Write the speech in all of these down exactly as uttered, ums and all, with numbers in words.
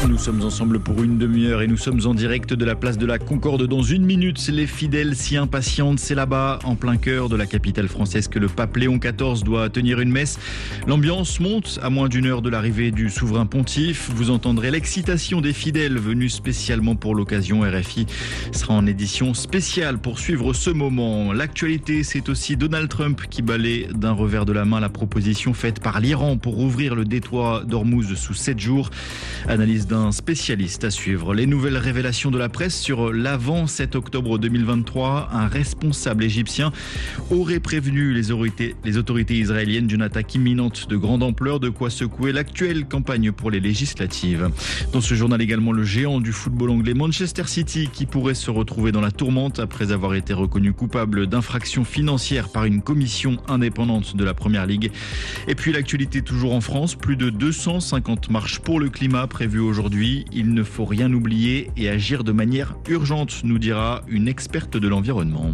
Nous sommes ensemble pour une demi-heure et nous sommes en direct de la place de la Concorde. Dans une minute, les fidèles s'y impatientent. C'est là-bas, en plein cœur de la capitale française, que le pape Léon quatorze doit tenir une messe. L'ambiance monte à moins d'une heure de l'arrivée du souverain pontife. Vous entendrez l'excitation des fidèles venus spécialement pour l'occasion. R F I sera en édition spéciale pour suivre ce moment. L'actualité, c'est aussi Donald Trump qui balaie d'un revers de la main la proposition faite par l'Iran pour ouvrir le détroit d'Ormuz sous sept jours. Analyse d'un spécialiste à suivre. Les nouvelles révélations de la presse sur l'avant sept octobre deux mille vingt-trois. Un responsable égyptien aurait prévenu les autorités, les autorités israéliennes d'une attaque imminente de grande ampleur, de quoi secouer l'actuelle campagne pour les législatives. Dans ce journal également, le géant du football anglais Manchester City qui pourrait se retrouver dans la tourmente après avoir été reconnu coupable d'infractions financières par une commission indépendante de la Première Ligue. Et puis l'actualité toujours en France, plus de deux cent cinquante marches pour le climat prévues aujourd'hui. Il ne faut rien oublier et agir de manière urgente, nous dira une experte de l'environnement.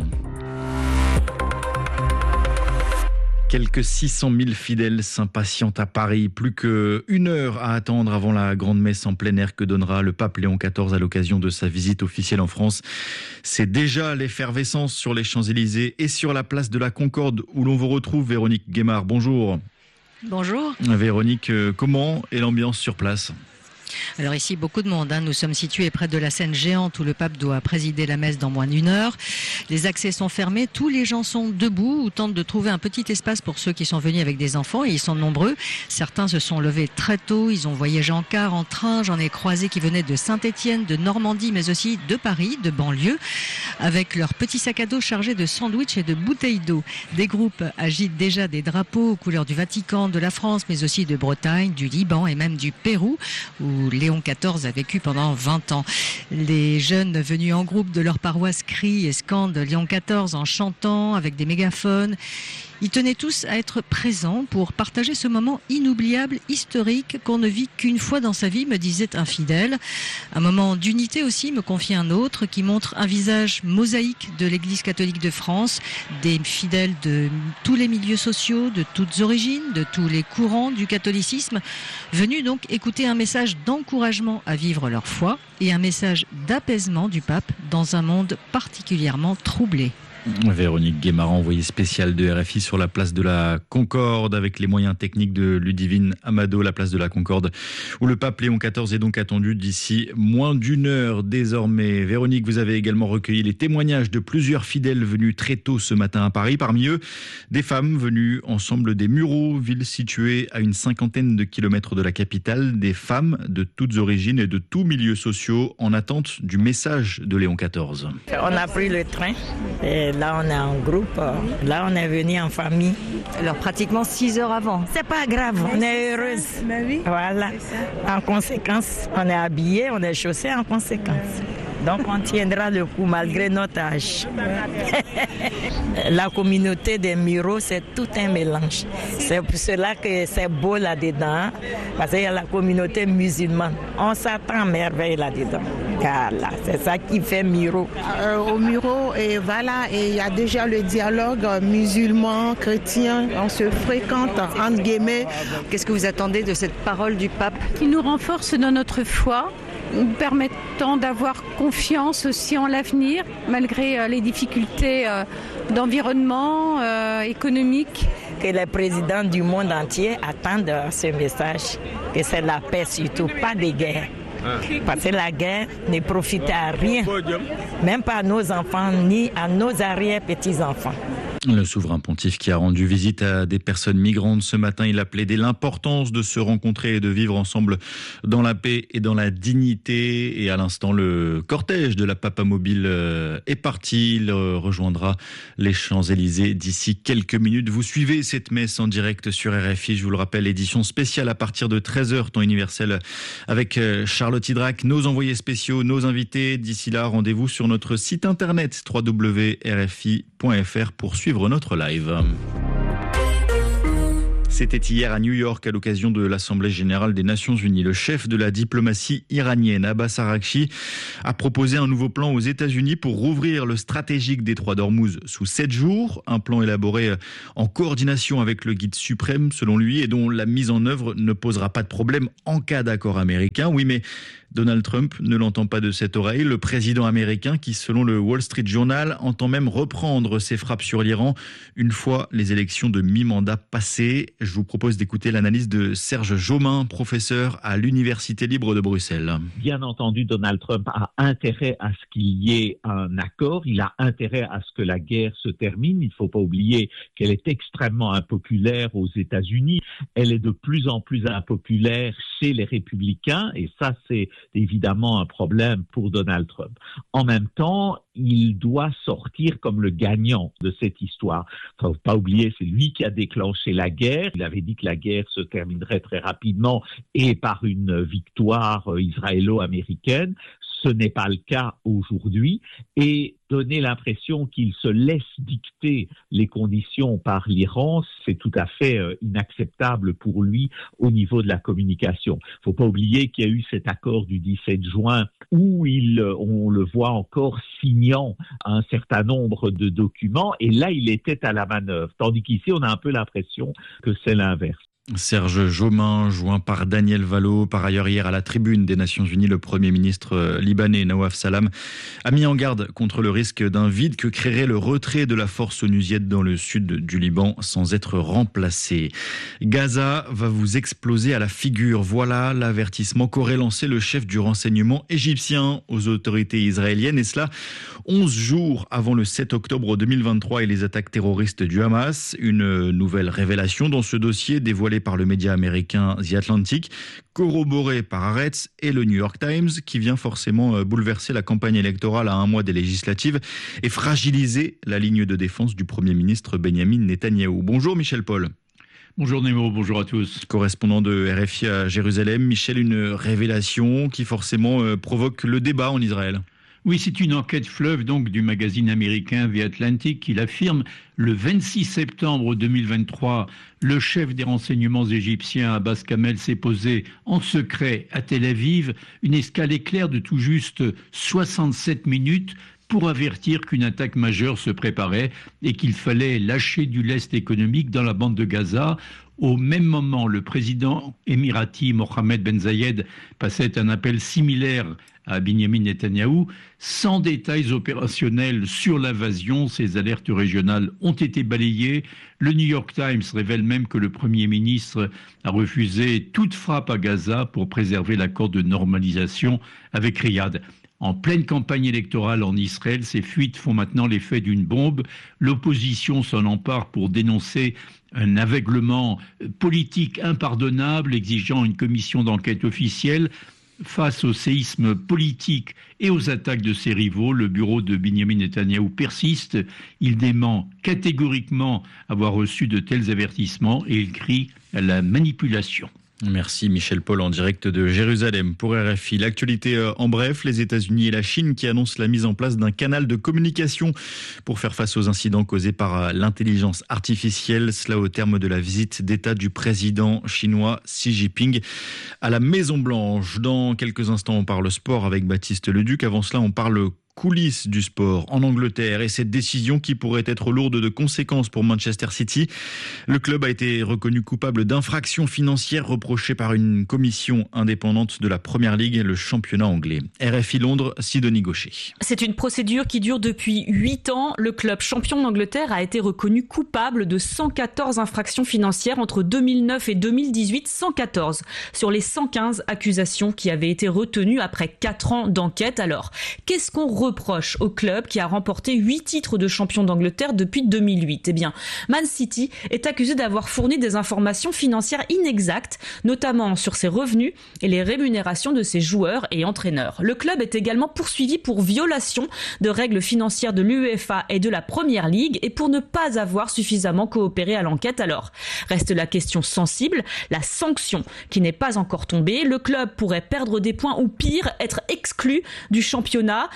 Quelques six cent mille fidèles s'impatientent à Paris. Plus qu'une heure à attendre avant la grande messe en plein air que donnera le pape Léon quatorze à l'occasion de sa visite officielle en France. C'est déjà l'effervescence sur les Champs-Élysées et sur la place de la Concorde où l'on vous retrouve. Véronique Guémard, bonjour. Bonjour. Véronique, comment est l'ambiance sur place ? Alors ici, beaucoup de monde. Hein. Nous sommes situés près de la scène géante où le pape doit présider la messe dans moins d'une heure. Les accès sont fermés, tous les gens sont debout ou tentent de trouver un petit espace pour ceux qui sont venus avec des enfants et ils sont nombreux. Certains se sont levés très tôt, ils ont voyagé en car, en train. J'en ai croisé qui venaient de Saint-Étienne, de Normandie, mais aussi de Paris, de banlieue, avec leurs petits sacs à dos chargés de sandwichs et de bouteilles d'eau. Des groupes agitent déjà des drapeaux aux couleurs du Vatican, de la France, mais aussi de Bretagne, du Liban et même du Pérou, où Léon quatorze a vécu pendant vingt ans. Les jeunes venus en groupe de leur paroisse crient et scandent Léon quatorze en chantant avec des mégaphones. Ils tenaient tous à être présents pour partager ce moment inoubliable, historique, qu'on ne vit qu'une fois dans sa vie, me disait un fidèle. Un moment d'unité aussi, me confie un autre, qui montre un visage mosaïque de l'Église catholique de France, des fidèles de tous les milieux sociaux, de toutes origines, de tous les courants du catholicisme, venus donc écouter un message d'encouragement à vivre leur foi et un message d'apaisement du pape dans un monde particulièrement troublé. Véronique Guémard, envoyée spéciale de R F I sur la place de la Concorde avec les moyens techniques de Ludivine Amado, la place de la Concorde où le pape Léon quatorze est donc attendu d'ici moins d'une heure désormais. Véronique, vous avez également recueilli les témoignages de plusieurs fidèles venus très tôt ce matin à Paris. Parmi eux, des femmes venues ensemble des Mureaux, ville située à une cinquantaine de kilomètres de la capitale. Des femmes de toutes origines et de tous milieux sociaux en attente du message de Léon quatorze. On a pris le train et là, on est en groupe. Là, on est venu en famille. Alors, pratiquement six heures avant. C'est pas grave, on est heureuse. Voilà. En conséquence, on est habillés, on est chaussés en conséquence. Donc, on tiendra le coup malgré notre âge. La communauté des Mureaux, c'est tout un mélange. C'est pour cela que c'est beau là-dedans, parce qu'il y a la communauté musulmane. On s'attend à merveille là-dedans. Car là, c'est ça qui fait Mureaux. Euh, au Mureaux, et voilà, et il y a déjà le dialogue musulman, chrétien. On se fréquente, entre guillemets. Qu'est-ce que vous attendez de cette parole du pape ? Qui nous renforce dans notre foi, nous permettant d'avoir confiance aussi en l'avenir, malgré euh, les difficultés euh, d'environnement, euh, économique. Que les présidents du monde entier attendent ce message, que c'est la paix surtout, pas de guerre. Parce que la guerre ne profite à rien, même pas à nos enfants, ni à nos arrière-petits-enfants. Le souverain pontife qui a rendu visite à des personnes migrantes ce matin, il a plaidé l'importance de se rencontrer et de vivre ensemble dans la paix et dans la dignité. Et à l'instant, le cortège de la Papa Mobile est parti. Il rejoindra les Champs-Élysées d'ici quelques minutes. Vous suivez cette messe en direct sur R F I. Je vous le rappelle, édition spéciale à partir de treize heures, temps universel, avec Charlotte Hydrac, nos envoyés spéciaux, nos invités. D'ici là, rendez-vous sur notre site internet w w w point r f i point f r pour suivre notre live. C'était hier à New York à l'occasion de l'Assemblée générale des Nations Unies. Le chef de la diplomatie iranienne, Abbas Araghchi, a proposé un nouveau plan aux États-Unis pour rouvrir le stratégique détroit d'Ormuz sous sept jours. Un plan élaboré en coordination avec le guide suprême, selon lui, et dont la mise en œuvre ne posera pas de problème en cas d'accord américain. Oui, mais Donald Trump ne l'entend pas de cette oreille. Le président américain qui, selon le Wall Street Journal, entend même reprendre ses frappes sur l'Iran une fois les élections de mi-mandat passées. Je vous propose d'écouter l'analyse de Serge Jaumin, professeur à l'Université libre de Bruxelles. Bien entendu, Donald Trump a intérêt à ce qu'il y ait un accord. Il a intérêt à ce que la guerre se termine. Il ne faut pas oublier qu'elle est extrêmement impopulaire aux États-Unis. Elle est de plus en plus impopulaire chez les républicains et ça, c'est évidemment un problème pour Donald Trump. En même temps, il doit sortir comme le gagnant de cette histoire. Il ne faut pas oublier, c'est lui qui a déclenché la guerre. Il avait dit que la guerre se terminerait très rapidement et par une victoire israélo-américaine. Ce n'est pas le cas aujourd'hui et donner l'impression qu'il se laisse dicter les conditions par l'Iran, c'est tout à fait euh, inacceptable pour lui au niveau de la communication. Il ne faut pas oublier qu'il y a eu cet accord du dix-sept juin où il, on le voit encore signant un certain nombre de documents et là il était à la manœuvre. Tandis qu'ici on a un peu l'impression que c'est l'inverse. Serge Jaumin, joint par Daniel Valo. Par ailleurs, hier à la tribune des Nations Unies, le Premier ministre libanais Nawaf Salam a mis en garde contre le risque d'un vide que créerait le retrait de la force onusienne dans le sud du Liban sans être remplacé. Gaza va vous exploser à la figure. Voilà l'avertissement qu'aurait lancé le chef du renseignement égyptien aux autorités israéliennes, et cela onze jours avant le sept octobre deux mille vingt-trois et les attaques terroristes du Hamas. Une nouvelle révélation dans ce dossier dévoilé par le média américain The Atlantic, corroboré par Haaretz et le New York Times, qui vient forcément bouleverser la campagne électorale à un mois des législatives et fragiliser la ligne de défense du Premier ministre Benjamin Netanyahou. Bonjour Michel Paul. Bonjour Nemo, bonjour à tous. Correspondant de R F I à Jérusalem, Michel, une révélation qui forcément provoque le débat en Israël. Oui, c'est une enquête fleuve donc du magazine américain The Atlantic qui l'affirme. Le vingt-six septembre deux mille vingt-trois, le chef des renseignements égyptiens Abbas Kamel s'est posé en secret à Tel Aviv, une escale éclair de tout juste soixante-sept minutes pour avertir qu'une attaque majeure se préparait et qu'il fallait lâcher du lest économique dans la bande de Gaza. Au même moment, le président émirati Mohamed Ben Zayed passait un appel similaire à Benjamin Netanyahou, sans détails opérationnels sur l'invasion. Ces alertes régionales ont été balayées. Le New York Times révèle même que le Premier ministre a refusé toute frappe à Gaza pour préserver l'accord de normalisation avec Riyad. En pleine campagne électorale en Israël, ces fuites font maintenant l'effet d'une bombe. L'opposition s'en empare pour dénoncer un aveuglement politique impardonnable, exigeant une commission d'enquête officielle. Face au séisme politique et aux attaques de ses rivaux, le bureau de Benjamin Netanyahou persiste. Il dément catégoriquement avoir reçu de tels avertissements et il crie à la manipulation. Merci Michel Paul en direct de Jérusalem pour R F I. L'actualité en bref, les États-Unis et la Chine qui annoncent la mise en place d'un canal de communication pour faire face aux incidents causés par l'intelligence artificielle. Cela au terme de la visite d'État du président chinois Xi Jinping à la Maison-Blanche. Dans quelques instants, on parle sport avec Baptiste Leduc. Avant cela, on parle coulisses du sport en Angleterre et cette décision qui pourrait être lourde de conséquences pour Manchester City. Le club a été reconnu coupable d'infractions financières reprochées par une commission indépendante de la Première Ligue, le championnat anglais. R F I Londres, Sidonie Gaucher. C'est une procédure qui dure depuis huit ans. Le club champion d'Angleterre a été reconnu coupable de cent quatorze infractions financières entre deux mille neuf et deux mille dix-huit. cent quatorze sur les cent quinze accusations qui avaient été retenues après quatre ans d'enquête. Alors, qu'est-ce qu'on reproche au club qui a remporté huit titres de champion d'Angleterre depuis deux mille huit. Eh bien, Man City est accusé d'avoir fourni des informations financières inexactes, notamment sur ses revenus et les rémunérations de ses joueurs et entraîneurs. Le club est également poursuivi pour violation de règles financières de l'UEFA et de la Première Ligue et pour ne pas avoir suffisamment coopéré à l'enquête. Alors, reste la question sensible, la sanction qui n'est pas encore tombée. Le club pourrait perdre des points ou pire, être exclu du championnat. Le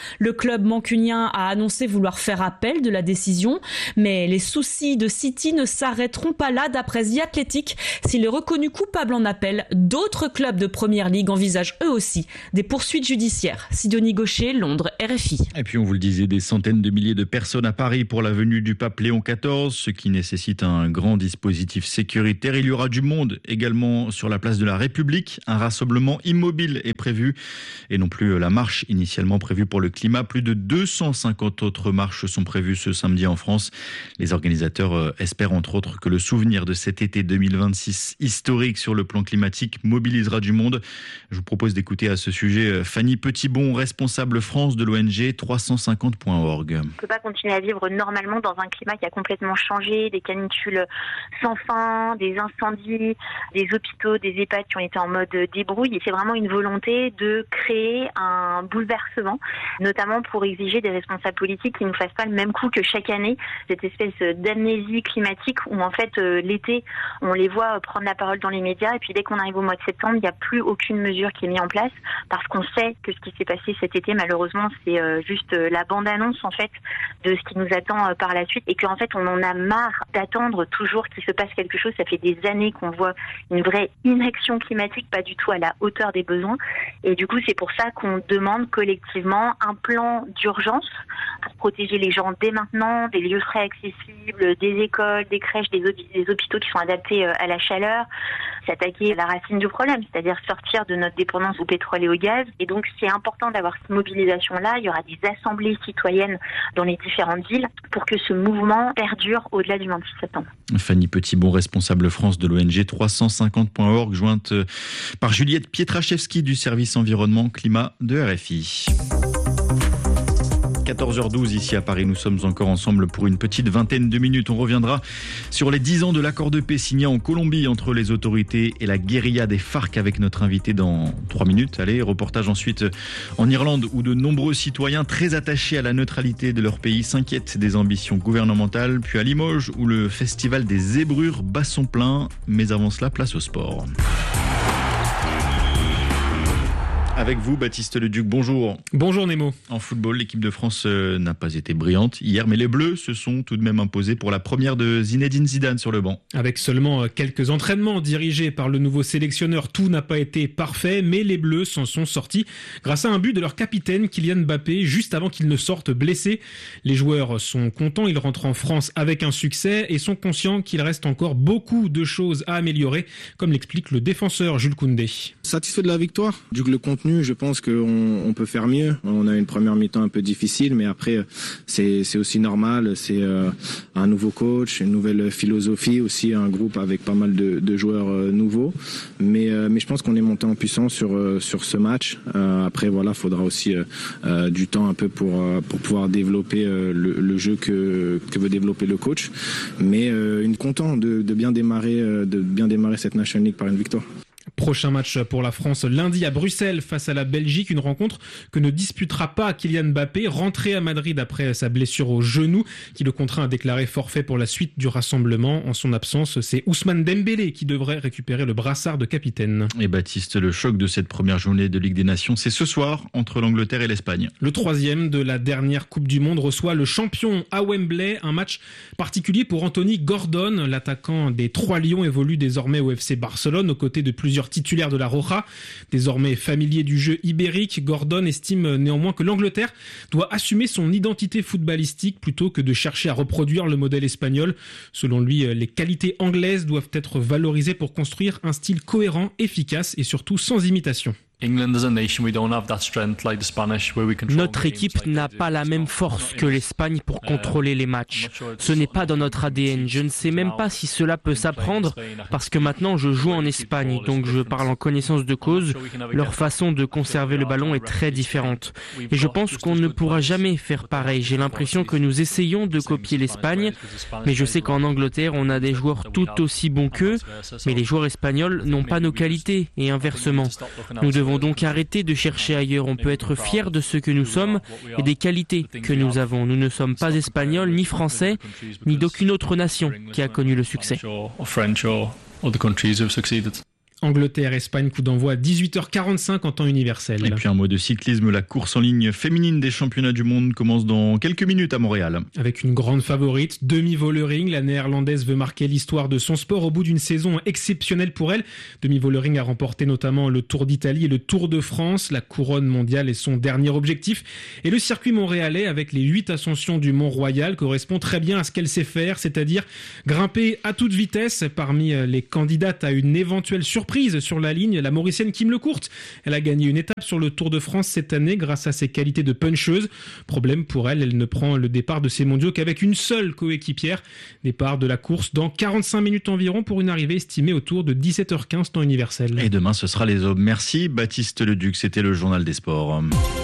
club mancunien a annoncé vouloir faire appel de la décision, mais les soucis de City ne s'arrêteront pas là d'après The Athletic. S'il est reconnu coupable en appel, d'autres clubs de Première Ligue envisagent eux aussi des poursuites judiciaires. Sidonie Gaucher, Londres, R F I. Et puis on vous le disait, des centaines de milliers de personnes à Paris pour la venue du pape Léon quatorze, ce qui nécessite un grand dispositif sécuritaire. Il y aura du monde également sur la place de la République. Un rassemblement immobile est prévu et non plus la marche initialement prévue pour le climat. Plus de deux cent cinquante autres marches sont prévues ce samedi en France. Les organisateurs espèrent entre autres que le souvenir de cet été deux mille vingt-six historique sur le plan climatique mobilisera du monde. Je vous propose d'écouter à ce sujet Fanny Petitbon, responsable France de l'O N G trois cent cinquante point org. On ne peut pas continuer à vivre normalement dans un climat qui a complètement changé, des canicules sans fin, des incendies, des hôpitaux, des EHPAD qui ont été en mode débrouille. Et c'est vraiment une volonté de créer un bouleversement, notamment pour exiger des responsables politiques qui ne nous fassent pas le même coup que chaque année, cette espèce d'amnésie climatique où en fait l'été, on les voit prendre la parole dans les médias et puis dès qu'on arrive au mois de septembre, il n'y a plus aucune mesure qui est mise en place parce qu'on sait que ce qui s'est passé cet été, malheureusement, c'est juste la bande-annonce en fait de ce qui nous attend par la suite et qu'en fait on en a marre d'attendre toujours qu'il se passe quelque chose. Ça fait des années qu'on voit une vraie inaction climatique, pas du tout à la hauteur des besoins. Et du coup, c'est pour ça qu'on demande collectivement un plan d'urgence pour protéger les gens dès maintenant, des lieux frais accessibles, des écoles, des crèches, des, des hôpitaux qui sont adaptés à la chaleur, s'attaquer à la racine du problème, c'est-à-dire sortir de notre dépendance au pétrole et au gaz. Et donc, c'est important d'avoir cette mobilisation-là. Il y aura des assemblées citoyennes dans les différentes villes pour que ce mouvement perdure au-delà du vingt-six septembre. Fanny Petitbon, responsable France de l'O N G trois cent cinquante point org, jointe par Juliette Pietraszewski du service environnement climat de R F I. quatorze heures douze ici à Paris, nous sommes encore ensemble pour une petite vingtaine de minutes. On reviendra sur les dix ans de l'accord de paix signé en Colombie entre les autorités et la guérilla des FARC avec notre invité dans trois minutes. Allez, reportage ensuite en Irlande où de nombreux citoyens très attachés à la neutralité de leur pays s'inquiètent des ambitions gouvernementales. Puis à Limoges où le festival des zébrures bat son plein. Mais avant cela, place au sport. Avec vous, Baptiste Leduc, bonjour. Bonjour Nemo. En football, l'équipe de France euh, n'a pas été brillante hier, mais les Bleus se sont tout de même imposés pour la première de Zinedine Zidane sur le banc. Avec seulement quelques entraînements dirigés par le nouveau sélectionneur, tout n'a pas été parfait, mais les Bleus s'en sont sortis grâce à un but de leur capitaine Kylian Mbappé, juste avant qu'il ne sorte blessé. Les joueurs sont contents, ils rentrent en France avec un succès et sont conscients qu'il reste encore beaucoup de choses à améliorer, comme l'explique le défenseur Jules Koundé. Satisfait de la victoire, du que le contenu, je pense qu'on on peut faire mieux. On a une première mi-temps un peu difficile, mais après, c'est, c'est aussi normal. C'est euh, un nouveau coach, une nouvelle philosophie, aussi un groupe avec pas mal de, de joueurs euh, nouveaux. Mais, euh, mais je pense qu'on est monté en puissance sur, euh, sur ce match. Euh, après, voilà, il faudra aussi euh, euh, du temps un peu pour, euh, pour pouvoir développer euh, le, le jeu que, que veut développer le coach. Mais euh, une content de, de bien démarrer, euh, de bien démarrer cette National League par une victoire. Prochain match pour la France lundi à Bruxelles face à la Belgique, une rencontre que ne disputera pas Kylian Mbappé, rentré à Madrid après sa blessure au genou qui le contraint à déclarer forfait pour la suite du rassemblement. En son absence, c'est Ousmane Dembélé qui devrait récupérer le brassard de capitaine. Et Baptiste, le choc de cette première journée de Ligue des Nations, c'est ce soir entre l'Angleterre et l'Espagne. Le troisième de la dernière Coupe du Monde reçoit le champion à Wembley, un match particulier pour Anthony Gordon. L'attaquant des Trois Lions évolue désormais au F C Barcelone aux côtés de plusieurs titulaire de la Roja. Désormais familier du jeu ibérique, Gordon estime néanmoins que l'Angleterre doit assumer son identité footballistique plutôt que de chercher à reproduire le modèle espagnol. Selon lui, les qualités anglaises doivent être valorisées pour construire un style cohérent, efficace et surtout sans imitation. Notre équipe n'a pas la même force que l'Espagne pour contrôler les matchs. Ce n'est pas dans notre A D N. Je ne sais même pas si cela peut s'apprendre parce que maintenant je joue en Espagne, donc je parle en connaissance de cause. Leur façon de conserver le ballon est très différente. Et je pense qu'on ne pourra jamais faire pareil. J'ai l'impression que nous essayons de copier l'Espagne, mais je sais qu'en Angleterre, on a des joueurs tout aussi bons qu'eux, mais les joueurs espagnols n'ont pas nos qualités et inversement. Nous devons donc arrêter de chercher ailleurs. On peut être fier de ce que nous sommes et des qualités que nous avons. Nous ne sommes pas espagnols, ni français, ni d'aucune autre nation qui a connu le succès. Angleterre-Espagne, coup d'envoi à dix-huit heures quarante-cinq en temps universel. Et puis un mot de cyclisme, la course en ligne féminine des championnats du monde commence dans quelques minutes à Montréal. Avec une grande favorite, Demi Vollering, la néerlandaise veut marquer l'histoire de son sport au bout d'une saison exceptionnelle pour elle. Demi Vollering a remporté notamment le Tour d'Italie et le Tour de France. La couronne mondiale est son dernier objectif. Et le circuit montréalais, avec les huit ascensions du Mont-Royal, correspond très bien à ce qu'elle sait faire, c'est-à-dire grimper à toute vitesse. Parmi les candidates à une éventuelle surprise sur la ligne, la Mauricienne Kim Lecourt. Elle a gagné une étape sur le Tour de France cette année grâce à ses qualités de puncheuse. Problème pour elle, elle ne prend le départ de ces mondiaux qu'avec une seule coéquipière. Départ de la course dans quarante-cinq minutes environ pour une arrivée estimée autour de dix-sept heures quinze temps universel. Et demain, ce sera les hommes. Merci Baptiste Leduc, c'était le journal des sports.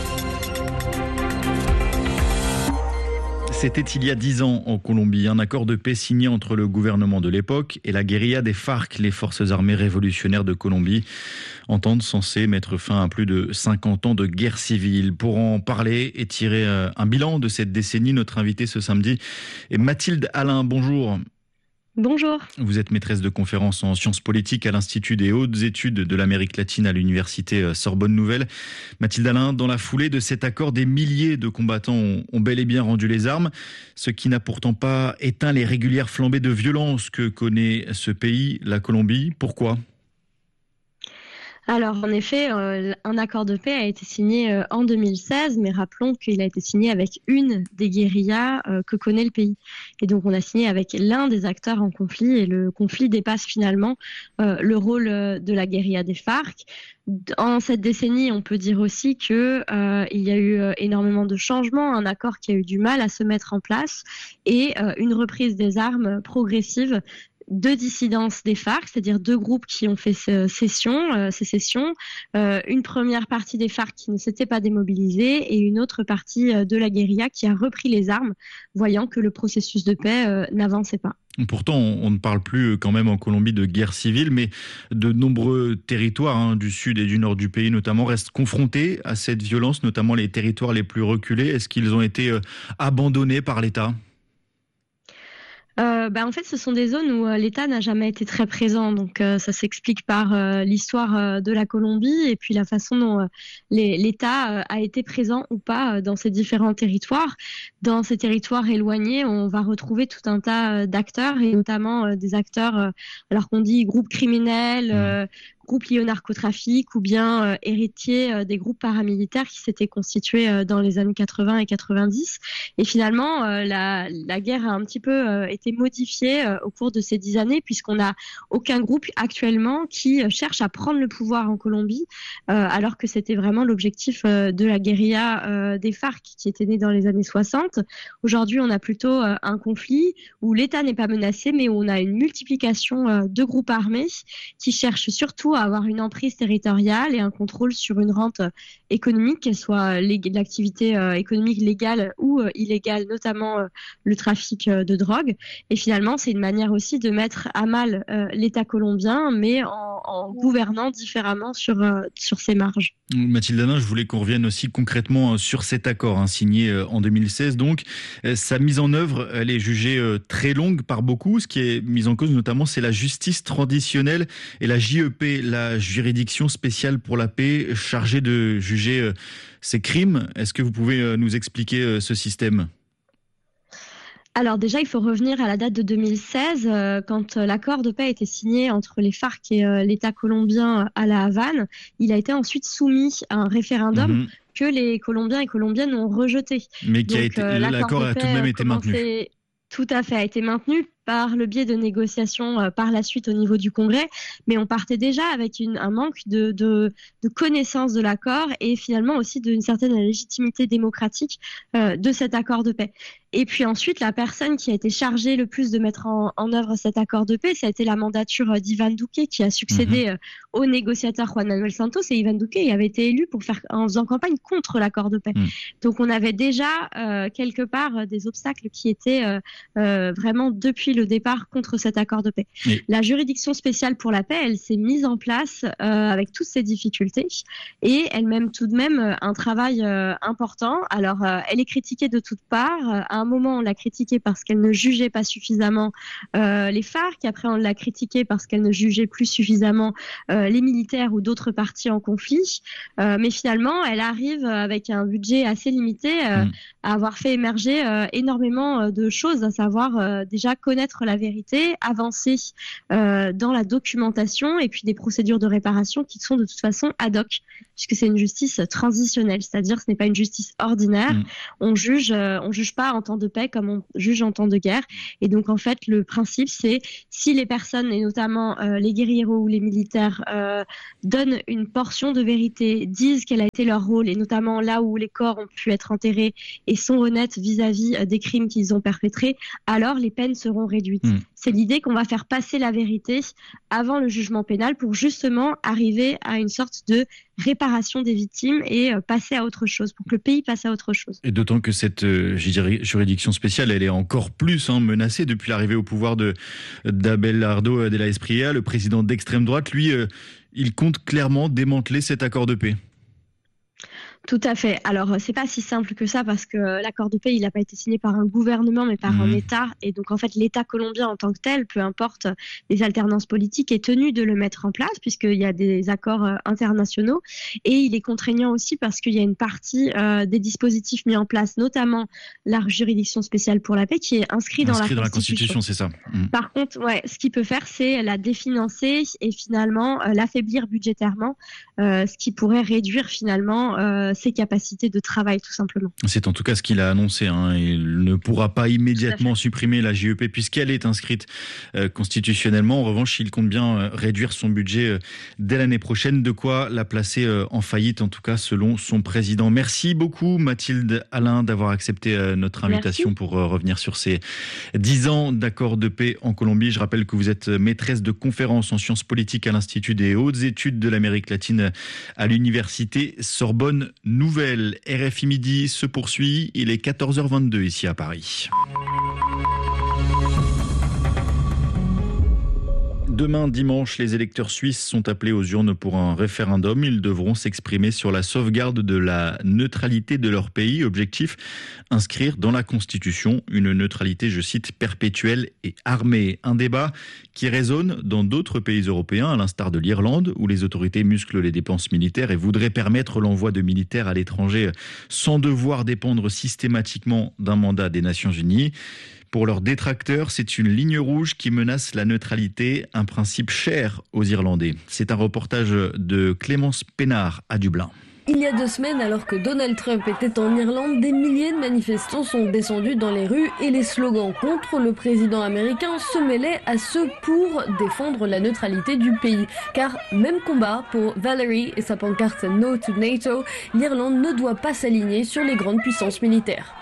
C'était il y a dix ans en Colombie, un accord de paix signé entre le gouvernement de l'époque et la guérilla des FARC, les forces armées révolutionnaires de Colombie, entente censée mettre fin à plus de cinquante ans de guerre civile. Pour en parler et tirer un bilan de cette décennie, notre invitée ce samedi est Mathilde Alain. Bonjour. Bonjour. Vous êtes maîtresse de conférences en sciences politiques à l'Institut des hautes études de l'Amérique latine à l'université Sorbonne Nouvelle. Mathilde Alain, dans la foulée de cet accord, des milliers de combattants ont, ont bel et bien rendu les armes, ce qui n'a pourtant pas éteint les régulières flambées de violence que connaît ce pays, la Colombie. Pourquoi ? Alors, en effet, euh, un accord de paix a été signé euh, en deux mille seize, mais rappelons qu'il a été signé avec une des guérillas euh, que connaît le pays. Et donc, on a signé avec l'un des acteurs en conflit, et le conflit dépasse finalement euh, le rôle euh, de la guérilla des FARC. En cette décennie, on peut dire aussi que euh, il y a eu euh, énormément de changements, un accord qui a eu du mal à se mettre en place, et euh, une reprise des armes progressive. Deux dissidences des FARC, c'est-à-dire deux groupes qui ont fait session, euh, sécession, euh, une première partie des FARC qui ne s'était pas démobilisée et une autre partie euh, de la guérilla qui a repris les armes, voyant que le processus de paix euh, n'avançait pas. Pourtant, on ne parle plus quand même en Colombie de guerre civile, mais de nombreux territoires hein, du sud et du nord du pays notamment restent confrontés à cette violence, notamment les territoires les plus reculés. Est-ce qu'ils ont été euh, abandonnés par l'État ? Euh, bah en fait, ce sont des zones où euh, l'État n'a jamais été très présent. Donc, euh, ça s'explique par euh, l'histoire euh, de la Colombie et puis la façon dont euh, les, l'État euh, a été présent ou pas euh, dans ces différents territoires. Dans ces territoires éloignés, on va retrouver tout un tas euh, d'acteurs et notamment euh, des acteurs, euh, alors qu'on dit groupes criminels, euh, groupes liés au narcotrafic ou bien euh, héritiers euh, des groupes paramilitaires qui s'étaient constitués euh, dans les années quatre-vingts et quatre-vingt-dix. Et finalement, euh, la, la guerre a un petit peu euh, été modifiée euh, au cours de ces dix années puisqu'on n'a aucun groupe actuellement qui euh, cherche à prendre le pouvoir en Colombie euh, alors que c'était vraiment l'objectif euh, de la guérilla euh, des FARC qui était née dans les années soixante. Aujourd'hui, on a plutôt euh, un conflit où l'État n'est pas menacé mais où on a une multiplication euh, de groupes armés qui cherchent surtout à avoir une emprise territoriale et un contrôle sur une rente économique, qu'elle soit l'activité économique légale ou illégale, notamment le trafic de drogue. Et finalement, c'est une manière aussi de mettre à mal l'État colombien, mais en, en gouvernant différemment sur, sur ses marges. Mathilde Alain, je voulais qu'on revienne aussi concrètement sur cet accord hein, signé en deux mille seize. Donc, sa mise en œuvre, elle est jugée très longue par beaucoup. Ce qui est mis en cause notamment, c'est la justice traditionnelle et la J E P, la juridiction spéciale pour la paix, chargée de juger ces crimes. Est-ce que vous pouvez nous expliquer ce système ? Alors déjà, il faut revenir à la date de deux mille seize, euh, quand euh, l'accord de paix a été signé entre les FARC et euh, l'État colombien à La Havane. Il a été ensuite soumis à un référendum mmh. que les Colombiens et Colombiennes ont rejeté. Mais qui Donc, a été, euh, l'accord a tout de même été maintenu. Tout à fait, a été maintenu par le biais de négociations euh, par la suite au niveau du Congrès, mais on partait déjà avec une, un manque de, de, de connaissance de l'accord et finalement aussi d'une certaine légitimité démocratique euh, de cet accord de paix. Et puis ensuite, la personne qui a été chargée le plus de mettre en, en œuvre cet accord de paix, ça a été la mandature d'Ivan Duque qui a succédé mmh. au négociateur Juan Manuel Santos. Et Ivan Duque il avait été élu pour faire, en faisant campagne contre l'accord de paix. Mmh. Donc on avait déjà euh, quelque part des obstacles qui étaient euh, euh, vraiment depuis le départ contre cet accord de paix. Mmh. La juridiction spéciale pour la paix, elle s'est mise en place euh, avec toutes ces difficultés et elle mène tout de même un travail euh, important. Alors euh, elle est critiquée de toutes parts. À un moment, on l'a critiquée parce qu'elle ne jugeait pas suffisamment euh, les FARC. Après, on l'a critiquée parce qu'elle ne jugeait plus suffisamment euh, euh, les militaires ou d'autres parties en conflit. Euh, mais finalement, elle arrive avec un budget assez limité euh, mmh. à avoir fait émerger euh, énormément de choses, à savoir euh, déjà connaître la vérité, avancer euh, dans la documentation et puis des procédures de réparation qui sont de toute façon ad hoc, puisque c'est une justice transitionnelle, c'est-à-dire ce n'est pas une justice ordinaire. Mmh. On juge, euh, on juge pas en temps de paix comme on juge en temps de guerre. Et donc en fait, le principe, c'est si les personnes, et notamment euh, les guérilleros ou les militaires, euh, donnent une portion de vérité, disent quel a été leur rôle, et notamment là où les corps ont pu être enterrés, et sont honnêtes vis-à-vis euh, des crimes qu'ils ont perpétrés, alors les peines seront réduites. Mmh. C'est l'idée qu'on va faire passer la vérité avant le jugement pénal pour justement arriver à une sorte de réparation des victimes et euh, passer à autre chose, pour que le pays passe à autre chose. Et d'autant que cette euh, juridiction spéciale, elle est encore plus hein, menacée depuis l'arrivée au pouvoir de d'Abelardo de la Espriella, le président d'extrême droite. Lui, euh, il compte clairement démanteler cet accord de paix. Tout à fait. Alors, c'est pas si simple que ça parce que l'accord de paix, il n'a pas été signé par un gouvernement, mais par mmh. un État. Et donc, en fait, l'État colombien en tant que tel, peu importe les alternances politiques, est tenu de le mettre en place puisqu'il y a des accords euh, internationaux. Et il est contraignant aussi parce qu'il y a une partie euh, des dispositifs mis en place, notamment la juridiction spéciale pour la paix, qui est inscrite dans, Inscrit la, dans Constitution. la Constitution. C'est ça. Mmh. Par contre, ouais, ce qu'il peut faire, c'est la définancer et finalement euh, l'affaiblir budgétairement, euh, ce qui pourrait réduire finalement euh, ses capacités de travail, tout simplement. C'est en tout cas ce qu'il a annoncé. Hein. Il ne pourra pas immédiatement supprimer la J E P puisqu'elle est inscrite euh, constitutionnellement. En revanche, il compte bien euh, réduire son budget euh, dès l'année prochaine, de quoi la placer euh, en faillite, en tout cas selon son président. Merci beaucoup Mathilde Alain d'avoir accepté euh, notre invitation Merci. pour euh, revenir sur ces dix ans d'accord de paix en Colombie. Je rappelle que vous êtes maîtresse de conférences en sciences politiques à l'Institut des hautes études de l'Amérique latine à l'Université Sorbonne Nouvelle. R F I Midi se poursuit, il est quatorze heures vingt-deux ici à Paris. Demain dimanche, les électeurs suisses sont appelés aux urnes pour un référendum. Ils devront s'exprimer sur la sauvegarde de la neutralité de leur pays. Objectif, inscrire dans la Constitution une neutralité, je cite, perpétuelle et armée. Un débat qui résonne dans d'autres pays européens, à l'instar de l'Irlande, où les autorités musclent les dépenses militaires et voudraient permettre l'envoi de militaires à l'étranger sans devoir dépendre systématiquement d'un mandat des Nations Unies. Pour leurs détracteurs, c'est une ligne rouge qui menace la neutralité, un principe cher aux Irlandais. C'est un reportage de Clémence Pénard à Dublin. Il y a deux semaines, alors que Donald Trump était en Irlande, des milliers de manifestants sont descendus dans les rues et les slogans contre le président américain se mêlaient à ceux pour défendre la neutralité du pays. Car même combat pour Valerie et sa pancarte No to NATO, l'Irlande ne doit pas s'aligner sur les grandes puissances militaires.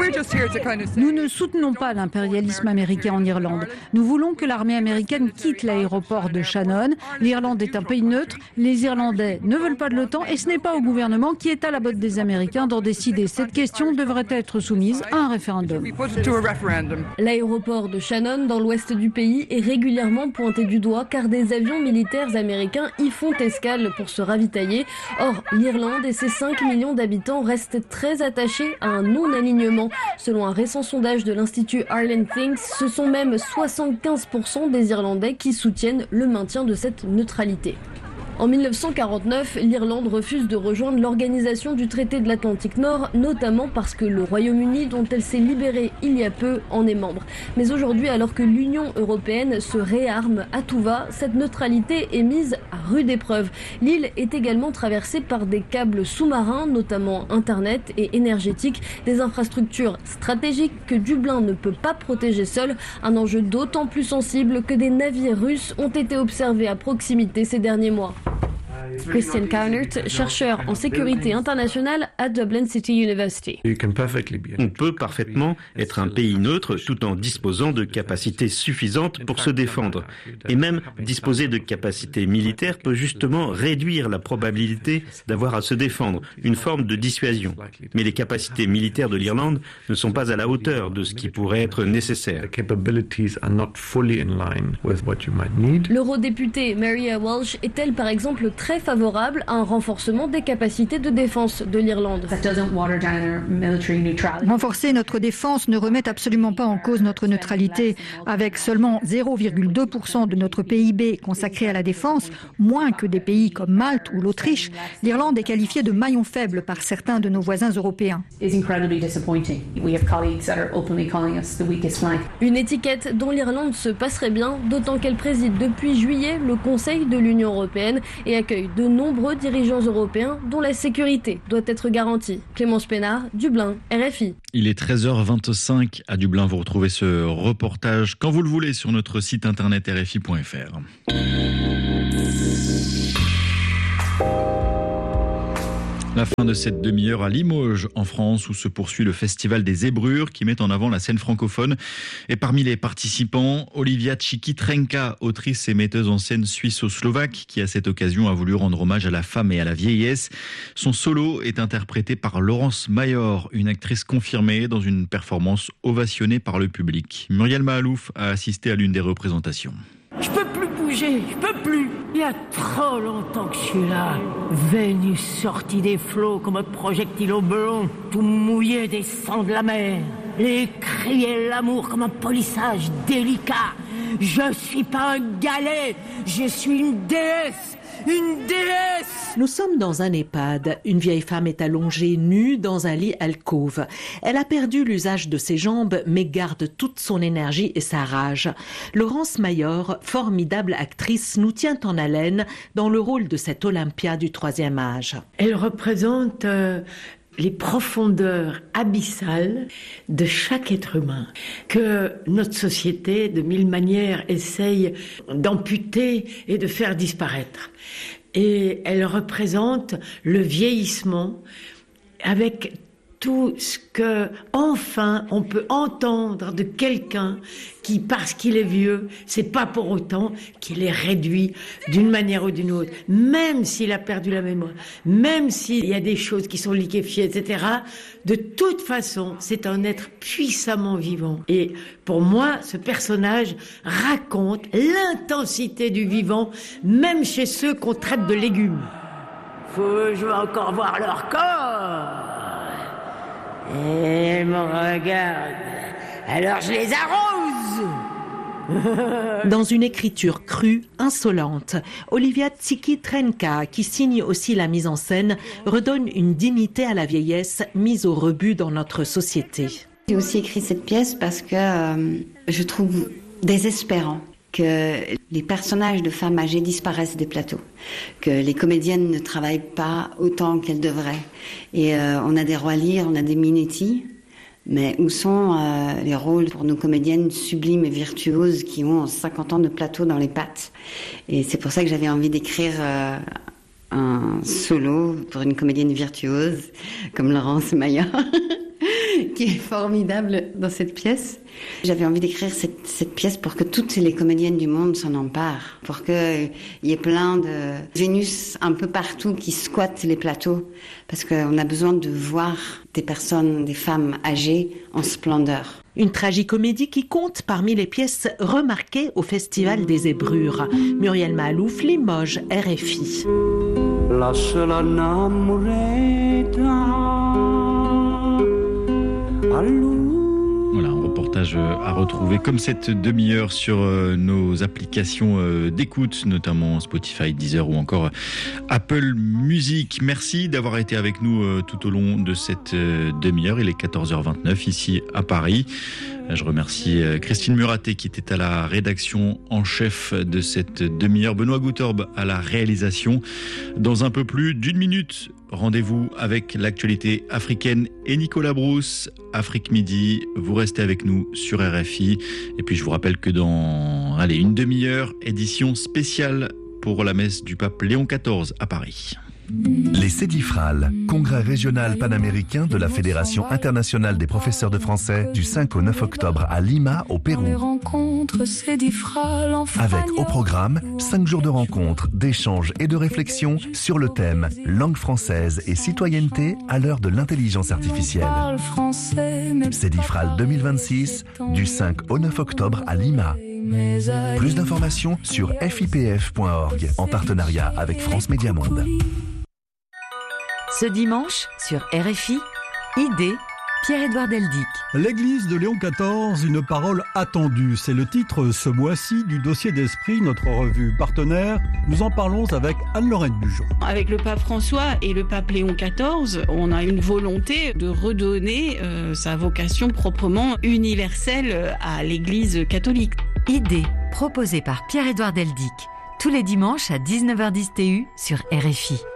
Nous ne soutenons pas l'impérialisme américain en Irlande. Nous voulons que l'armée américaine quitte l'aéroport de Shannon. L'Irlande est un pays neutre, les Irlandais ne veulent pas de l'OTAN et ce n'est pas au gouvernement qui est à la botte des Américains d'en décider. Cette question devrait être soumise à un référendum. L'aéroport de Shannon, dans l'ouest du pays, est régulièrement pointé du doigt car des avions militaires américains y font escale pour se ravitailler. Or, l'Irlande et ses cinq millions d'habitants restent très attachés à un non-alignement. Selon un récent sondage de l'Institut Ireland Thinks, ce sont même soixante-quinze pour cent des Irlandais qui soutiennent le maintien de cette neutralité. En mille neuf cent quarante-neuf, l'Irlande refuse de rejoindre l'organisation du traité de l'Atlantique Nord, notamment parce que le Royaume-Uni, dont elle s'est libérée il y a peu, en est membre. Mais aujourd'hui, alors que l'Union européenne se réarme à tout va, cette neutralité est mise à rude épreuve. L'île est également traversée par des câbles sous-marins, notamment Internet et énergétique, des infrastructures stratégiques que Dublin ne peut pas protéger seul, un enjeu d'autant plus sensible que des navires russes ont été observés à proximité ces derniers mois. Christian Kaunert, chercheur en sécurité internationale à Dublin City University. On peut parfaitement être un pays neutre tout en disposant de capacités suffisantes pour se défendre. Et même disposer de capacités militaires peut justement réduire la probabilité d'avoir à se défendre, une forme de dissuasion. Mais les capacités militaires de l'Irlande ne sont pas à la hauteur de ce qui pourrait être nécessaire. L'eurodéputée Maria Walsh est-elle par exemple très très favorable à un renforcement des capacités de défense de l'Irlande. Renforcer notre défense ne remet absolument pas en cause notre neutralité. Avec seulement zéro virgule deux pour cent de notre P I B consacré à la défense, moins que des pays comme Malte ou l'Autriche, l'Irlande est qualifiée de maillon faible par certains de nos voisins européens. Une étiquette dont l'Irlande se passerait bien, d'autant qu'elle préside depuis juillet le Conseil de l'Union européenne et accueille de nombreux dirigeants européens dont la sécurité doit être garantie. Clémence Pénard, Dublin, R F I. Il est treize heures vingt-cinq à Dublin. Vous retrouvez ce reportage quand vous le voulez sur notre site internet r f i point f r. La fin de cette demi-heure à Limoges, en France, où se poursuit le Festival des Zébrures qui met en avant la scène francophone. Et parmi les participants, Olivia Tchikitrenka, autrice et metteuse en scène suisse-slovaque, qui à cette occasion a voulu rendre hommage à la femme et à la vieillesse. Son solo est interprété par Laurence Mayor, une actrice confirmée dans une performance ovationnée par le public. Muriel Mahalouf a assisté à l'une des représentations. Je peux plus bouger, je peux plus. Il y a trop longtemps que je suis là. Vénus sortie des flots comme un projectile au blond, tout mouillé des sangs de la mer. Les cris et l'amour comme un polissage délicat. Je suis pas un galet, je suis une déesse. Une déesse! Nous sommes dans un EHPAD. Une vieille femme est allongée nue dans un lit alcôve. Elle a perdu l'usage de ses jambes, mais garde toute son énergie et sa rage. Laurence Mayor, formidable actrice, nous tient en haleine dans le rôle de cette Olympia du troisième âge. Elle représente euh, les profondeurs abyssales de chaque être humain, que notre société, de mille manières, essaye d'amputer et de faire disparaître. Et elle représente le vieillissement avec tout ce que, enfin, on peut entendre de quelqu'un qui, parce qu'il est vieux, c'est pas pour autant qu'il est réduit d'une manière ou d'une autre. Même s'il a perdu la mémoire, même s'il y a des choses qui sont liquéfiées, et cetera, de toute façon, c'est un être puissamment vivant. Et pour moi, ce personnage raconte l'intensité du vivant, même chez ceux qu'on traite de légumes. Faut, je veux encore voir leur corps. Et elle me regarde, alors je les arrose. Dans une écriture crue, insolente, Olivia Tchikitrenka, qui signe aussi la mise en scène, redonne une dignité à la vieillesse mise au rebut dans notre société. J'ai aussi écrit cette pièce parce que euh, je trouve désespérant que les personnages de femmes âgées disparaissent des plateaux, que les comédiennes ne travaillent pas autant qu'elles devraient. Et euh, on a des Roy Lear, on a des Minetti, mais où sont euh, les rôles pour nos comédiennes sublimes et virtuoses qui ont cinquante ans de plateau dans les pattes? Et c'est pour ça que j'avais envie d'écrire euh, un solo pour une comédienne virtuose comme Laurence Mayor, qui est formidable dans cette pièce. J'avais envie d'écrire cette, cette pièce pour que toutes les comédiennes du monde s'en emparent, pour qu'il y ait plein de Vénus un peu partout qui squattent les plateaux, parce qu'on a besoin de voir des personnes, des femmes âgées en splendeur. Une tragicomédie qui compte parmi les pièces remarquées au Festival des Zébrures. Muriel Mahalouf, Limoges, R F I. Voilà, un reportage à retrouver comme cette demi-heure sur nos applications d'écoute, notamment Spotify, Deezer ou encore Apple Music. Merci d'avoir été avec nous tout au long de cette demi-heure. Il est quatorze heures vingt-neuf ici à Paris. Je remercie Christine Muraté qui était à la rédaction en chef de cette demi-heure, Benoît Goutorbe à la réalisation. Dans un peu plus d'une minute, rendez-vous avec l'actualité africaine et Nicolas Brousse, Afrique Midi. Vous restez avec nous sur R F I. Et puis je vous rappelle que dans allez, une demi-heure, édition spéciale pour la messe du pape Léon quatorze à Paris. Les Cédifrales, congrès régional panaméricain de la Fédération internationale des professeurs de français du cinq au neuf octobre à Lima, au Pérou. Avec au programme cinq jours de rencontres, d'échanges et de réflexions sur le thème langue française et citoyenneté à l'heure de l'intelligence artificielle. Cédifrales deux mille vingt-six, du cinq au neuf octobre à Lima. Plus d'informations sur F I P F point org en partenariat avec France Média Monde. Ce dimanche, sur R F I, Idée, Pierre-Édouard Deldic. L'église de Léon quatorze, une parole attendue. C'est le titre ce mois-ci du Dossier d'Esprit, notre revue partenaire. Nous en parlons avec Anne-Lorraine Bujon. Avec le pape François et le pape Léon quatorze, on a une volonté de redonner euh, sa vocation proprement universelle à l'église catholique. Idée, proposée par Pierre-Édouard Deldic. Tous les dimanches à dix-neuf heures dix T U sur R F I.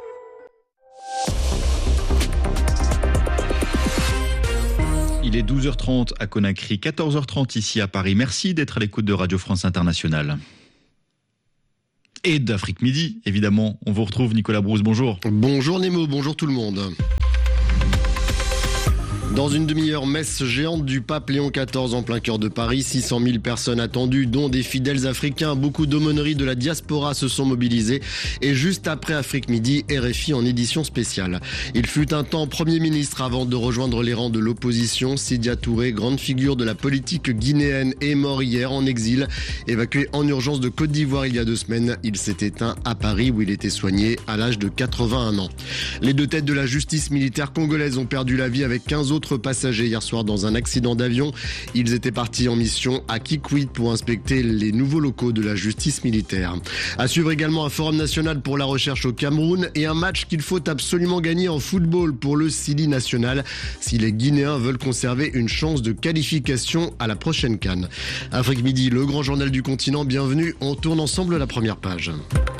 Il est douze heures trente à Conakry, quatorze heures trente ici à Paris. Merci d'être à l'écoute de Radio France Internationale. Et d'Afrique Midi, évidemment. On vous retrouve, Nicolas Brousse, bonjour. Bonjour Nemo, bonjour tout le monde. Dans une demi-heure, messe géante du pape Léon quatorze en plein cœur de Paris. six cent mille personnes attendues, dont des fidèles africains. Beaucoup d'aumôneries de la diaspora se sont mobilisées. Et juste après Afrique Midi, R F I en édition spéciale. Il fut un temps Premier ministre avant de rejoindre les rangs de l'opposition. Sidya Touré, grande figure de la politique guinéenne, est mort hier en exil. Évacué en urgence de Côte d'Ivoire il y a deux semaines, il s'est éteint à Paris où il était soigné à l'âge de quatre-vingt-un ans. Les deux têtes de la justice militaire congolaise ont perdu la vie avec quinze autres passagers hier soir dans un accident d'avion. Ils étaient partis en mission à Kikwit pour inspecter les nouveaux locaux de la justice militaire. À suivre également un forum national pour la recherche au Cameroun et un match qu'il faut absolument gagner en football pour le Sili national si les Guinéens veulent conserver une chance de qualification à la prochaine CAN. Afrique Midi, le grand journal du continent, bienvenue. On tourne ensemble la première page.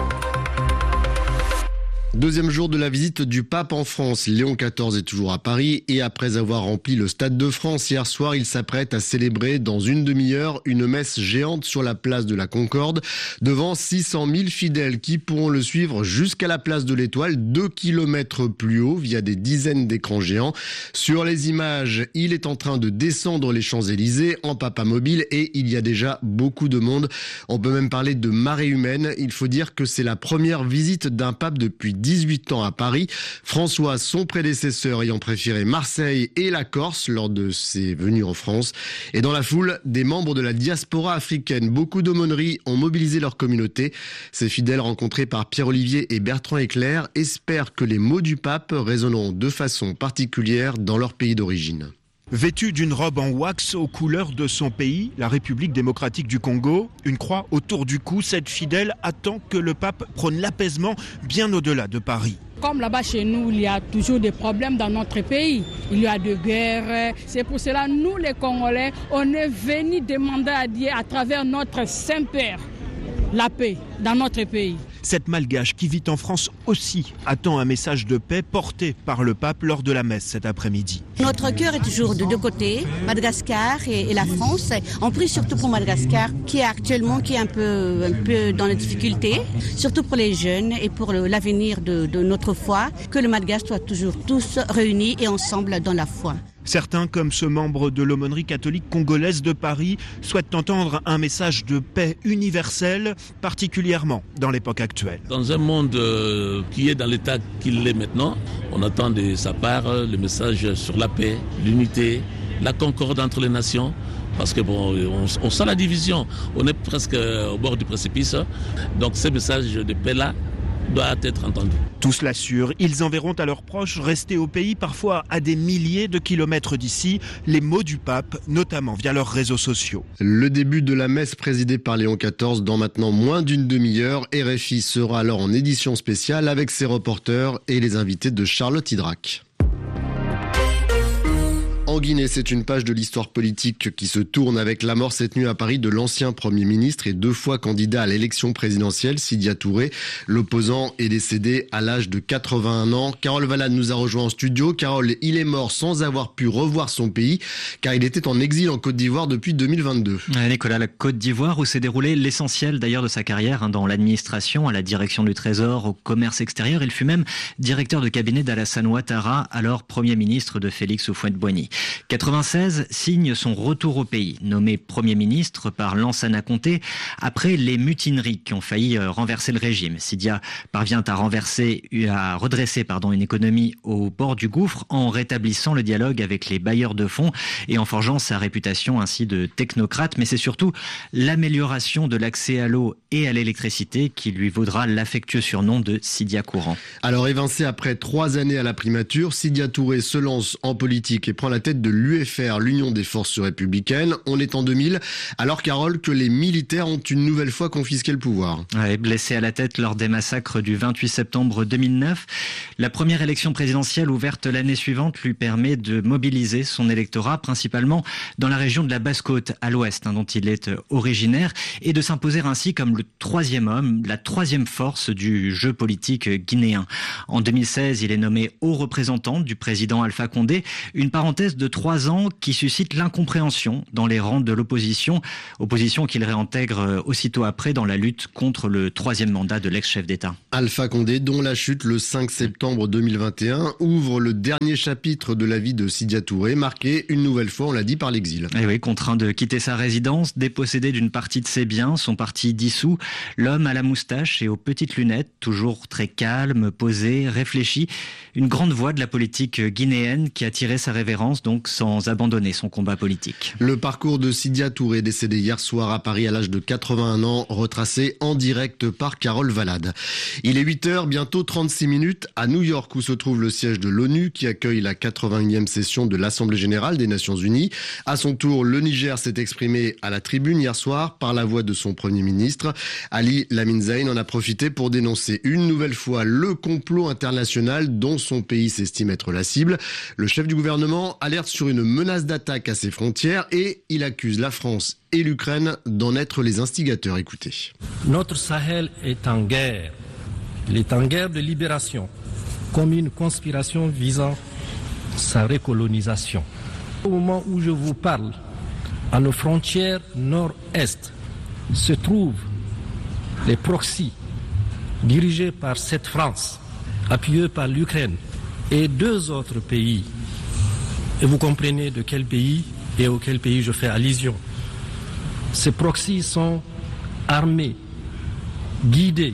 Deuxième jour de la visite du pape en France. Léon quatorze est toujours à Paris et après avoir rempli le Stade de France hier soir, il s'apprête à célébrer dans une demi-heure une messe géante sur la place de la Concorde devant six cent mille fidèles qui pourront le suivre jusqu'à la place de l'Étoile, deux kilomètres plus haut via des dizaines d'écrans géants. Sur les images, il est en train de descendre les Champs-Élysées en papa mobile et il y a déjà beaucoup de monde. On peut même parler de marée humaine. Il faut dire que c'est la première visite d'un pape depuis dix-huit ans à Paris. François, son prédécesseur, ayant préféré Marseille et la Corse lors de ses venues en France. Et dans la foule, des membres de la diaspora africaine. Beaucoup d'aumôneries ont mobilisé leur communauté. Ces fidèles rencontrés par Pierre-Olivier et Bertrand Éclair espèrent que les mots du pape résonneront de façon particulière dans leur pays d'origine. Vêtu d'une robe en wax aux couleurs de son pays, la République démocratique du Congo, une croix autour du cou, cette fidèle attend que le pape prône l'apaisement bien au-delà de Paris. Comme là-bas chez nous, il y a toujours des problèmes dans notre pays. Il y a des guerres. C'est pour cela, nous les Congolais, on est venus demander à Dieu à travers notre Saint-Père la paix dans notre pays. Cette malgache qui vit en France aussi attend un message de paix porté par le pape lors de la messe cet après-midi. Notre cœur est toujours de deux côtés, Madagascar et, et la France. On prie surtout pour Madagascar qui est actuellement qui est un peu, un peu dans les difficultés, surtout pour les jeunes et pour le, l'avenir de, de notre foi, que le Madagascar soit toujours tous réunis et ensemble dans la foi. Certains, comme ce membre de l'aumônerie catholique congolaise de Paris, souhaitent entendre un message de paix universelle, particulièrement dans l'époque actuelle. Dans un monde euh, qui est dans l'état qu'il est maintenant, on attend de sa part le message sur la paix, l'unité, la concorde entre les nations. Parce que bon, on, on sent la division, on est presque au bord du précipice. Donc ce message de paix-là doit être entendu. Tous l'assurent, ils enverront à leurs proches restés au pays, parfois à des milliers de kilomètres d'ici, les mots du pape, notamment via leurs réseaux sociaux. Le début de la messe présidée par Léon quatorze dans maintenant moins d'une demi-heure. R F I sera alors en édition spéciale avec ses reporters et les invités de Charlotte Hydrac. En Guinée, c'est une page de l'histoire politique qui se tourne avec la mort cette nuit à Paris de l'ancien Premier ministre et deux fois candidat à l'élection présidentielle, Sidya Touré. L'opposant est décédé à l'âge de quatre-vingt-un ans. Carole Valade nous a rejoint en studio. Carole, il est mort sans avoir pu revoir son pays car il était en exil en Côte d'Ivoire depuis deux mille vingt-deux. Nicolas, la Côte d'Ivoire où s'est déroulé l'essentiel d'ailleurs de sa carrière, hein, dans l'administration, à la direction du Trésor, au commerce extérieur. Il fut même directeur de cabinet d'Alassane Ouattara, alors Premier ministre de Félix Houphouët-Boigny. quatre-vingt-seize signe son retour au pays, nommé Premier ministre par Lansana Conté après les mutineries qui ont failli renverser le régime. Sidia parvient à renverser, à redresser pardon, une économie au bord du gouffre en rétablissant le dialogue avec les bailleurs de fonds et en forgeant sa réputation ainsi de technocrate. Mais c'est surtout l'amélioration de l'accès à l'eau et à l'électricité qui lui vaudra l'affectueux surnom de Sidia Courant. Alors évincé après trois années à la primature, Sidia Touré se lance en politique et prend la tête de l'U F R, l'Union des forces républicaines. On est en deux mille, alors Carole, que les militaires ont une nouvelle fois confisqué le pouvoir. Ouais, blessé à la tête lors des massacres du vingt-huit septembre deux mille neuf, la première élection présidentielle ouverte l'année suivante lui permet de mobiliser son électorat, principalement dans la région de la Basse-Côte, à l'ouest, hein, dont il est originaire, et de s'imposer ainsi comme le troisième homme, la troisième force du jeu politique guinéen. En deux mille seize, il est nommé haut représentant du président Alpha Condé, une parenthèse de trois ans qui suscite l'incompréhension dans les rangs de l'opposition, opposition qu'il réintègre aussitôt après dans la lutte contre le troisième mandat de l'ex-chef d'État. Alpha Condé, dont la chute le cinq septembre deux mille vingt et un, ouvre le dernier chapitre de la vie de Sidia Touré, marqué une nouvelle fois, on l'a dit, par l'exil. Et oui, contraint de quitter sa résidence, dépossédé d'une partie de ses biens, son parti dissous, l'homme à la moustache et aux petites lunettes, toujours très calme, posé, réfléchi, une grande voix de la politique guinéenne qui a tiré sa révérence, donc sans abandonner son combat politique. Le parcours de Sidia Touré, décédé hier soir à Paris à l'âge de quatre-vingt-un ans, retracé en direct par Carole Valade. Il est huit heures, bientôt trente-six minutes, à New York où se trouve le siège de l'ONU qui accueille la quatre-vingt-unième session de l'Assemblée générale des Nations unies. À son tour, le Niger s'est exprimé à la tribune hier soir par la voix de son Premier ministre. Ali Lamine Zein en a profité pour dénoncer une nouvelle fois le complot international dont son pays s'estime être la cible. Le chef du gouvernement alerte sur une menace d'attaque à ses frontières et il accuse la France et l'Ukraine d'en être les instigateurs. Écoutez. Notre Sahel est en guerre. Il est en guerre de libération, comme une conspiration visant sa recolonisation. Au moment où je vous parle, à nos frontières nord-est se trouvent les proxys dirigés par cette France, appuyés par l'Ukraine et deux autres pays. Et vous comprenez de quel pays et auquel pays je fais allusion. Ces proxys sont armés, guidés,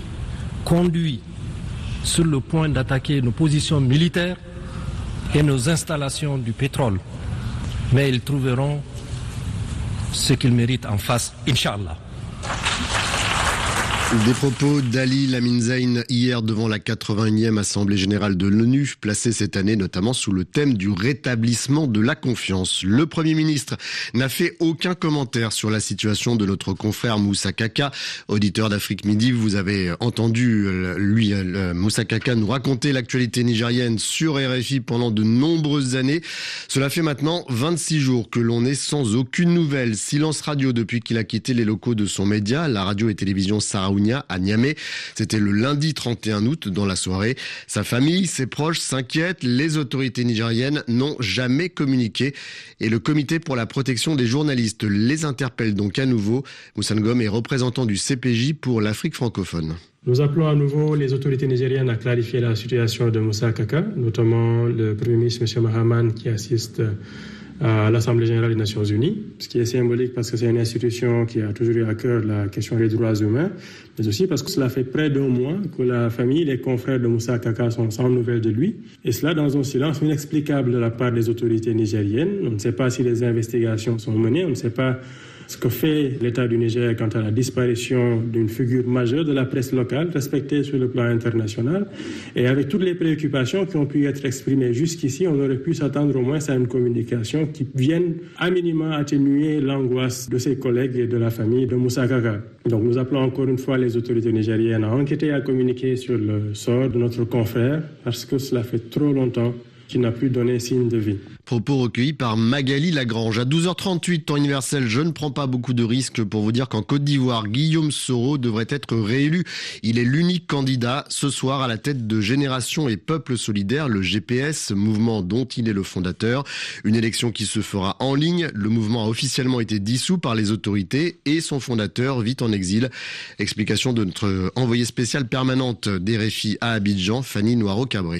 conduits sur le point d'attaquer nos positions militaires et nos installations du pétrole. Mais ils trouveront ce qu'ils méritent en face, Inch'Allah. Des propos d'Ali Lamine Zein hier devant la quatre-vingt-unième Assemblée générale de l'ONU, placée cette année notamment sous le thème du rétablissement de la confiance. Le Premier ministre n'a fait aucun commentaire sur la situation de notre confrère Moussa Kaka. Auditeur d'Afrique Midi, vous avez entendu lui, Moussa Kaka, nous raconter l'actualité nigérienne sur R F I pendant de nombreuses années. Cela fait maintenant vingt-six jours que l'on est sans aucune nouvelle. Silence radio depuis qu'il a quitté les locaux de son média, la radio et télévision Sahraoui à Niamey. C'était le lundi trente et un août dans la soirée. Sa famille, ses proches s'inquiètent. Les autorités nigériennes n'ont jamais communiqué et le comité pour la protection des journalistes les interpelle donc à nouveau. Moussa Ngom est représentant du C P J pour l'Afrique francophone. Nous appelons à nouveau les autorités nigériennes à clarifier la situation de Moussa Kaka, notamment le Premier ministre M. Mahaman qui assiste à l'Assemblée générale des Nations unies, ce qui est symbolique parce que c'est une institution qui a toujours eu à cœur la question des droits humains, mais aussi parce que cela fait près d'un mois que la famille, les confrères de Moussa Kaka sont sans nouvelles de lui, et cela dans un silence inexplicable de la part des autorités nigériennes. On ne sait pas si les investigations sont menées, on ne sait pas ce que fait l'État du Niger quant à la disparition d'une figure majeure de la presse locale, respectée sur le plan international. Et avec toutes les préoccupations qui ont pu être exprimées jusqu'ici, on aurait pu s'attendre au moins à une communication qui vienne à minima atténuer l'angoisse de ses collègues et de la famille de Moussa Kaka. Donc nous appelons encore une fois les autorités nigériennes à enquêter et à communiquer sur le sort de notre confrère, parce que cela fait trop longtemps qu'il n'a plus donné signe de vie. Propos recueillis par Magali Lagrange. À douze heures trente-huit, temps universel, je ne prends pas beaucoup de risques pour vous dire qu'en Côte d'Ivoire, Guillaume Soro devrait être réélu. Il est l'unique candidat ce soir à la tête de Génération et Peuple Solidaire, le G P S, mouvement dont il est le fondateur. Une élection qui se fera en ligne. Le mouvement a officiellement été dissous par les autorités et son fondateur vit en exil. Explication de notre envoyée spéciale permanente d'R F I à Abidjan, Fanny Noiro-Cabré.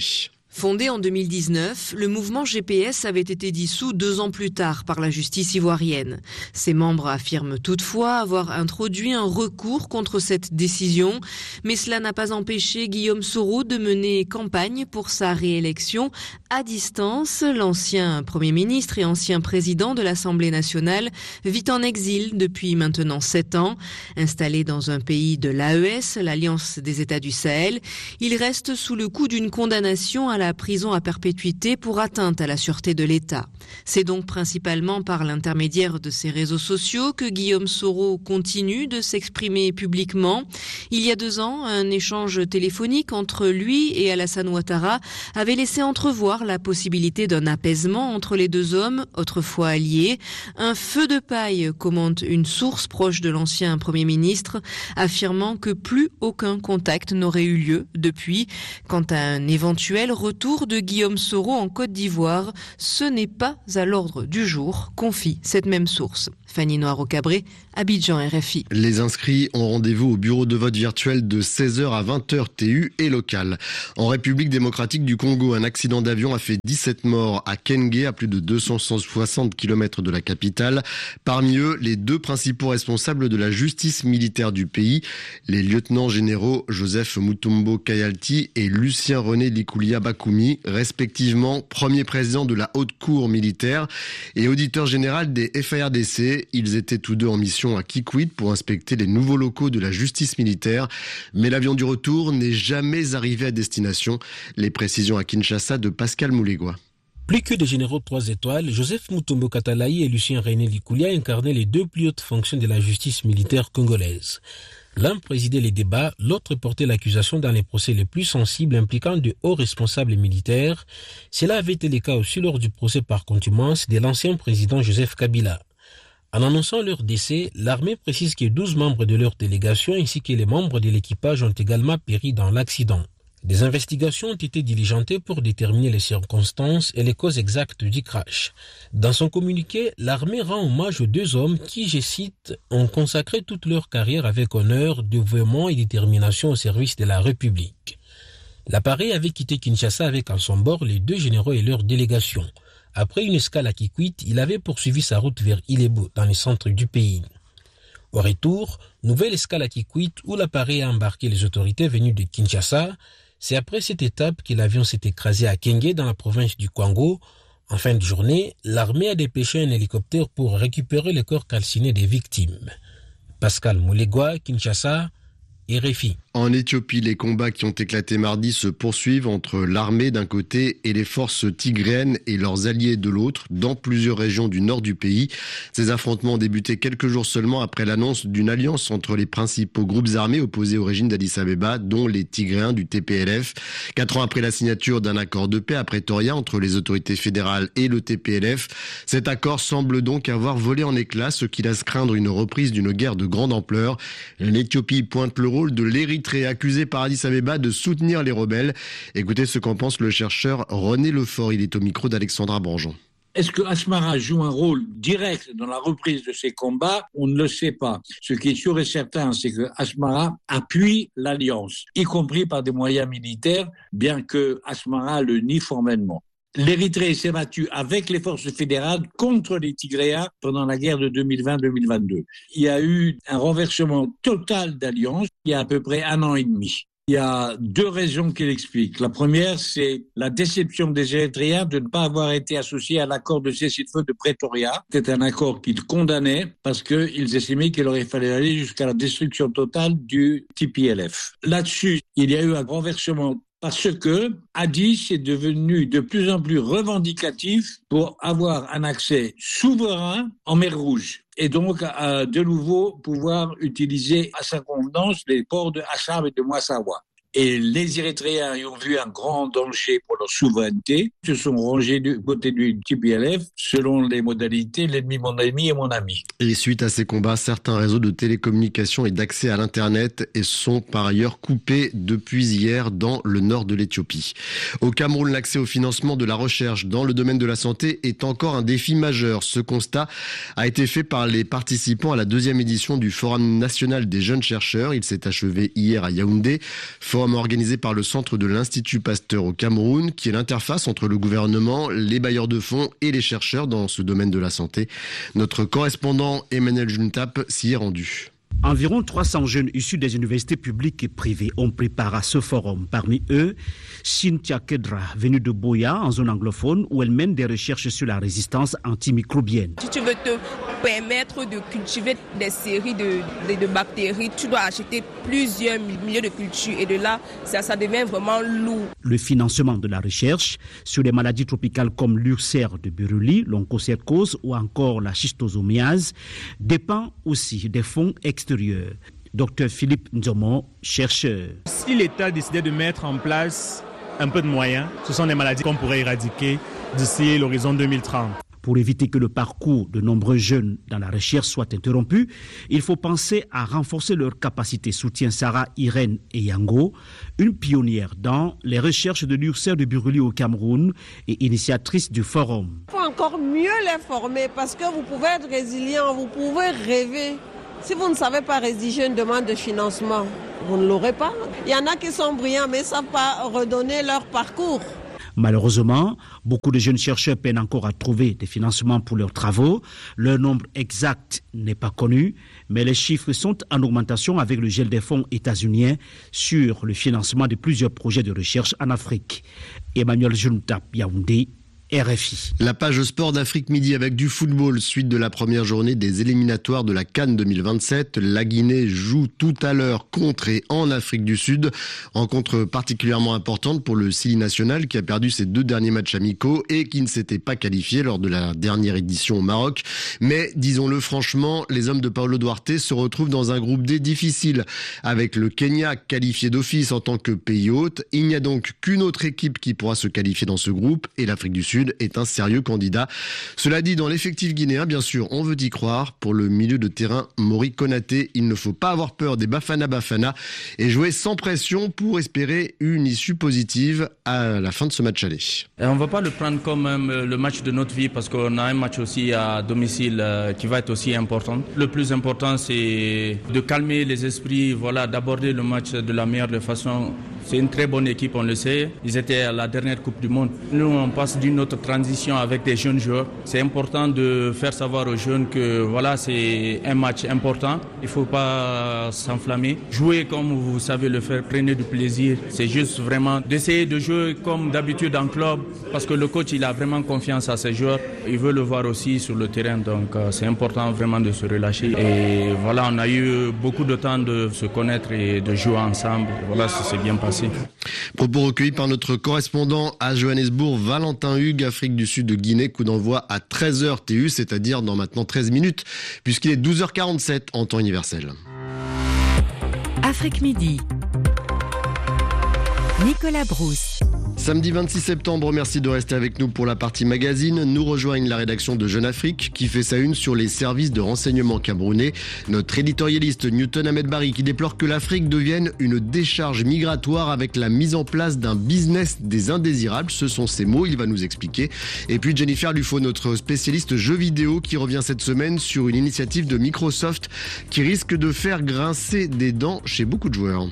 Fondé en deux mille dix-neuf, le mouvement G P S avait été dissous deux ans plus tard par la justice ivoirienne. Ses membres affirment toutefois avoir introduit un recours contre cette décision, mais cela n'a pas empêché Guillaume Soro de mener campagne pour sa réélection à distance. L'ancien Premier ministre et ancien président de l'Assemblée nationale vit en exil depuis maintenant sept ans. Installé dans un pays de l'A E S, l'Alliance des États du Sahel, il reste sous le coup d'une condamnation à la prison à perpétuité pour atteinte à la sûreté de l'État. C'est donc principalement par l'intermédiaire de ses réseaux sociaux que Guillaume Soro continue de s'exprimer publiquement. Il y a deux ans, un échange téléphonique entre lui et Alassane Ouattara avait laissé entrevoir la possibilité d'un apaisement entre les deux hommes, autrefois alliés. Un feu de paille, commente une source proche de l'ancien Premier ministre, affirmant que plus aucun contact n'aurait eu lieu depuis. Quant à un éventuel retour de Guillaume Soro en Côte d'Ivoire, ce n'est pas à l'ordre du jour, confie cette même source. Fanny Noiro-Cabré, Abidjan, R F I. Les inscrits ont rendez-vous au bureau de vote virtuel de seize heures à vingt heures T U et local. En République démocratique du Congo, un accident d'avion a fait dix-sept morts à Kenge, à plus de deux cent soixante kilomètres de la capitale. Parmi eux, les deux principaux responsables de la justice militaire du pays, les lieutenants généraux Joseph Mutombo Kayalti et Lucien René Likoulia Bakoumi, respectivement premier président de la haute cour militaire et auditeur général des F A R D C. Ils étaient tous deux en mission à Kikwit pour inspecter les nouveaux locaux de la justice militaire. Mais l'avion du retour n'est jamais arrivé à destination. Les précisions à Kinshasa de Pascal Moulégois. Plus que des généraux trois étoiles, Joseph Mutombo Katalayi et Lucien René Likoulia incarnaient les deux plus hautes fonctions de la justice militaire congolaise. L'un présidait les débats, l'autre portait l'accusation dans les procès les plus sensibles impliquant de hauts responsables militaires. Cela avait été le cas aussi lors du procès par contumace de l'ancien président Joseph Kabila. En annonçant leur décès, l'armée précise que douze membres de leur délégation ainsi que les membres de l'équipage ont également péri dans l'accident. Des investigations ont été diligentées pour déterminer les circonstances et les causes exactes du crash. Dans son communiqué, l'armée rend hommage aux deux hommes qui, je cite, ont consacré toute leur carrière avec honneur, dévouement et détermination au service de la République. L'appareil avait quitté Kinshasa avec en son bord les deux généraux et leur délégation. Après une escale à Kikwit, il avait poursuivi sa route vers Ilebo, dans le centre du pays. Au retour, nouvelle escale à Kikwit où l'appareil a embarqué les autorités venues de Kinshasa. C'est après cette étape que l'avion s'est écrasé à Kenge, dans la province du Kwango. En fin de journée, l'armée a dépêché un hélicoptère pour récupérer les corps calcinés des victimes. Pascal Moulégois, Kinshasa, R F I. En Éthiopie, les combats qui ont éclaté mardi se poursuivent entre l'armée d'un côté et les forces tigréennes et leurs alliés de l'autre, dans plusieurs régions du nord du pays. Ces affrontements ont débuté quelques jours seulement après l'annonce d'une alliance entre les principaux groupes armés opposés au régime d'Addis Abeba, dont les Tigréens du T P L F. Quatre ans après la signature d'un accord de paix à Pretoria entre les autorités fédérales et le T P L F, cet accord semble donc avoir volé en éclats, ce qui laisse craindre une reprise d'une guerre de grande ampleur. L'Éthiopie pointe le rôle de l'Érythrée, accusé par Addis Abeba de soutenir les rebelles. Écoutez ce qu'en pense le chercheur René Lefort. Il est au micro d'Alexandra Branjon. Est-ce que Asmara joue un rôle direct dans la reprise de ces combats? On ne le sait pas. Ce qui est sûr et certain, c'est que Asmara appuie l'alliance, y compris par des moyens militaires, bien que Asmara le nie formellement. L'Érythrée s'est battue avec les forces fédérales contre les Tigréens pendant la guerre de deux mille vingt deux mille vingt-deux. Il y a eu un renversement total d'alliance il y a à peu près un an et demi. Il y a deux raisons qui l'expliquent. La première, c'est la déception des Érythréens de ne pas avoir été associés à l'accord de cessez-le-feu de Pretoria. C'était un accord qu'ils condamnaient parce qu'ils estimaient qu'il aurait fallu aller jusqu'à la destruction totale du T P L F. Là-dessus, il y a eu un renversement parce que Addis est devenu de plus en plus revendicatif pour avoir un accès souverain en mer Rouge et donc à de nouveau pouvoir utiliser à sa convenance les ports de Assab et de Massawa. Et les Érythréens y ont vu un grand danger pour leur souveraineté, se sont rangés du côté du T P L F selon les modalités l'ennemi mon ennemi et mon ami. Et suite à ces combats, certains réseaux de télécommunications et d'accès à l'internet sont par ailleurs coupés depuis hier dans le nord de l'Éthiopie. Au Cameroun, l'accès au financement de la recherche dans le domaine de la santé est encore un défi majeur. Ce constat a été fait par les participants à la deuxième édition du Forum national des jeunes chercheurs. Il s'est achevé hier à Yaoundé. Forum forum organisé par le centre de l'Institut Pasteur au Cameroun, qui est l'interface entre le gouvernement, les bailleurs de fonds et les chercheurs dans ce domaine de la santé. Notre correspondant Emmanuel Juntap s'y est rendu. Environ trois cents jeunes issus des universités publiques et privées ont pris part à ce forum. Parmi eux, Cynthia Kedra, venue de Boya, en zone anglophone, où elle mène des recherches sur la résistance antimicrobienne. Si tu veux te permettre de cultiver des séries de, de, de bactéries, tu dois acheter plusieurs milieux de culture et de là, ça, ça devient vraiment lourd. Le financement de la recherche sur les maladies tropicales comme l'ulcère de Buruli, l'onchocercose ou encore la schistosomiase dépend aussi des fonds extérieurs. Docteur Philippe Nzomo, chercheur. Si l'État décidait de mettre en place un peu de moyens, ce sont des maladies qu'on pourrait éradiquer d'ici l'horizon deux mille trente. Pour éviter que le parcours de nombreux jeunes dans la recherche soit interrompu, il faut penser à renforcer leurs capacités, soutient Sarah Irène Eyango, une pionnière dans les recherches de l'ulcère de Buruli au Cameroun et initiatrice du forum. Il faut encore mieux les former parce que vous pouvez être résilient, vous pouvez rêver. Si vous ne savez pas rédiger une demande de financement, vous ne l'aurez pas. Il y en a qui sont brillants mais ne savent pas redonner leur parcours. Malheureusement, beaucoup de jeunes chercheurs peinent encore à trouver des financements pour leurs travaux. Leur nombre exact n'est pas connu, mais les chiffres sont en augmentation avec le gel des fonds états-uniens sur le financement de plusieurs projets de recherche en Afrique. Emmanuel Juntap, Yaoundé, R F I. La page sport d'Afrique Midi avec du football, suite de la première journée des éliminatoires de la CAN deux mille vingt-sept. La Guinée joue tout à l'heure contre et en Afrique du Sud. Rencontre particulièrement importante pour le Sili national qui a perdu ses deux derniers matchs amicaux et qui ne s'était pas qualifié lors de la dernière édition au Maroc. Mais disons-le franchement, les hommes de Paulo Duarte se retrouvent dans un groupe D difficile avec le Kenya qualifié d'office en tant que pays hôte. Il n'y a donc qu'une autre équipe qui pourra se qualifier dans ce groupe et l'Afrique du Sud est un sérieux candidat. Cela dit, dans l'effectif guinéen, bien sûr, on veut y croire. Pour le milieu de terrain, Mori Konaté, il ne faut pas avoir peur des Bafana Bafana et jouer sans pression pour espérer une issue positive à la fin de ce match aller. Et on ne va pas le prendre comme le match de notre vie parce qu'on a un match aussi à domicile qui va être aussi important. Le plus important, c'est de calmer les esprits, voilà, d'aborder le match de la meilleure façon. C'est une très bonne équipe, on le sait. Ils étaient à la dernière Coupe du Monde. Nous, on passe d'une autre transition avec des jeunes joueurs. C'est important de faire savoir aux jeunes que voilà, c'est un match important. Il ne faut pas s'enflammer. Jouer comme vous savez le faire, prenez du plaisir. C'est juste vraiment d'essayer de jouer comme d'habitude en club parce que le coach, il a vraiment confiance à ses joueurs. Il veut le voir aussi sur le terrain. Donc, euh, c'est important vraiment de se relâcher. Et voilà, on a eu beaucoup de temps de se connaître et de jouer ensemble. Voilà, ça s'est bien passé. Propos recueillis par notre correspondant à Johannesburg, Valentin Hugues, Afrique du Sud de Guinée, coup d'envoi à treize heures T U, c'est-à-dire dans maintenant treize minutes, puisqu'il est douze heures quarante-sept en temps universel. Afrique Midi. Nicolas Brousse. Samedi vingt-six septembre, merci de rester avec nous pour la partie magazine. Nous rejoignent la rédaction de Jeune Afrique qui fait sa une sur les services de renseignement camerounais. Notre éditorialiste Newton Ahmed Barry qui déplore que l'Afrique devienne une décharge migratoire avec la mise en place d'un business des indésirables. Ce sont ses mots, il va nous expliquer. Et puis Jennifer Lufo, notre spécialiste jeux vidéo qui revient cette semaine sur une initiative de Microsoft qui risque de faire grincer des dents chez beaucoup de joueurs.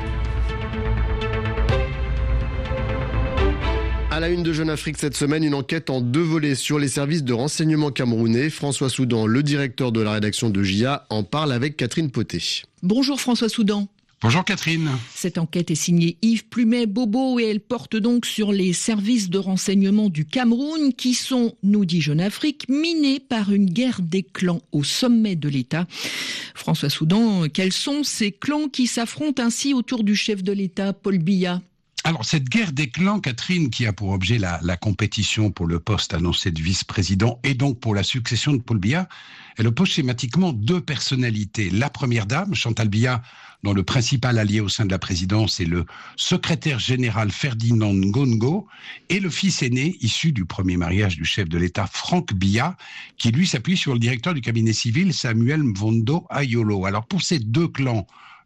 À la une de Jeune Afrique cette semaine, une enquête en deux volets sur les services de renseignement camerounais. François Soudan, le directeur de la rédaction de J A, en parle avec Catherine Poté. Bonjour François Soudan. Bonjour Catherine. Cette enquête est signée Yves Plumet-Bobo et elle porte donc sur les services de renseignement du Cameroun qui sont, nous dit Jeune Afrique, minés par une guerre des clans au sommet de l'État. François Soudan, quels sont ces clans qui s'affrontent ainsi autour du chef de l'État, Paul Biya ? Alors, cette guerre des clans, Catherine, qui a pour objet la, la compétition pour le poste annoncé de vice-président et donc pour la succession de Paul Biya, elle oppose schématiquement deux personnalités. La première dame, Chantal Biya, dont le principal allié au sein de la présidence est le secrétaire général Ferdinand Ngongo, et le fils aîné, issu du premier mariage du chef de l'État, Franck Biya, qui lui s'appuie sur le directeur du cabinet civil, Samuel Mvondo Ayolo. Alors, pour ces deux clans,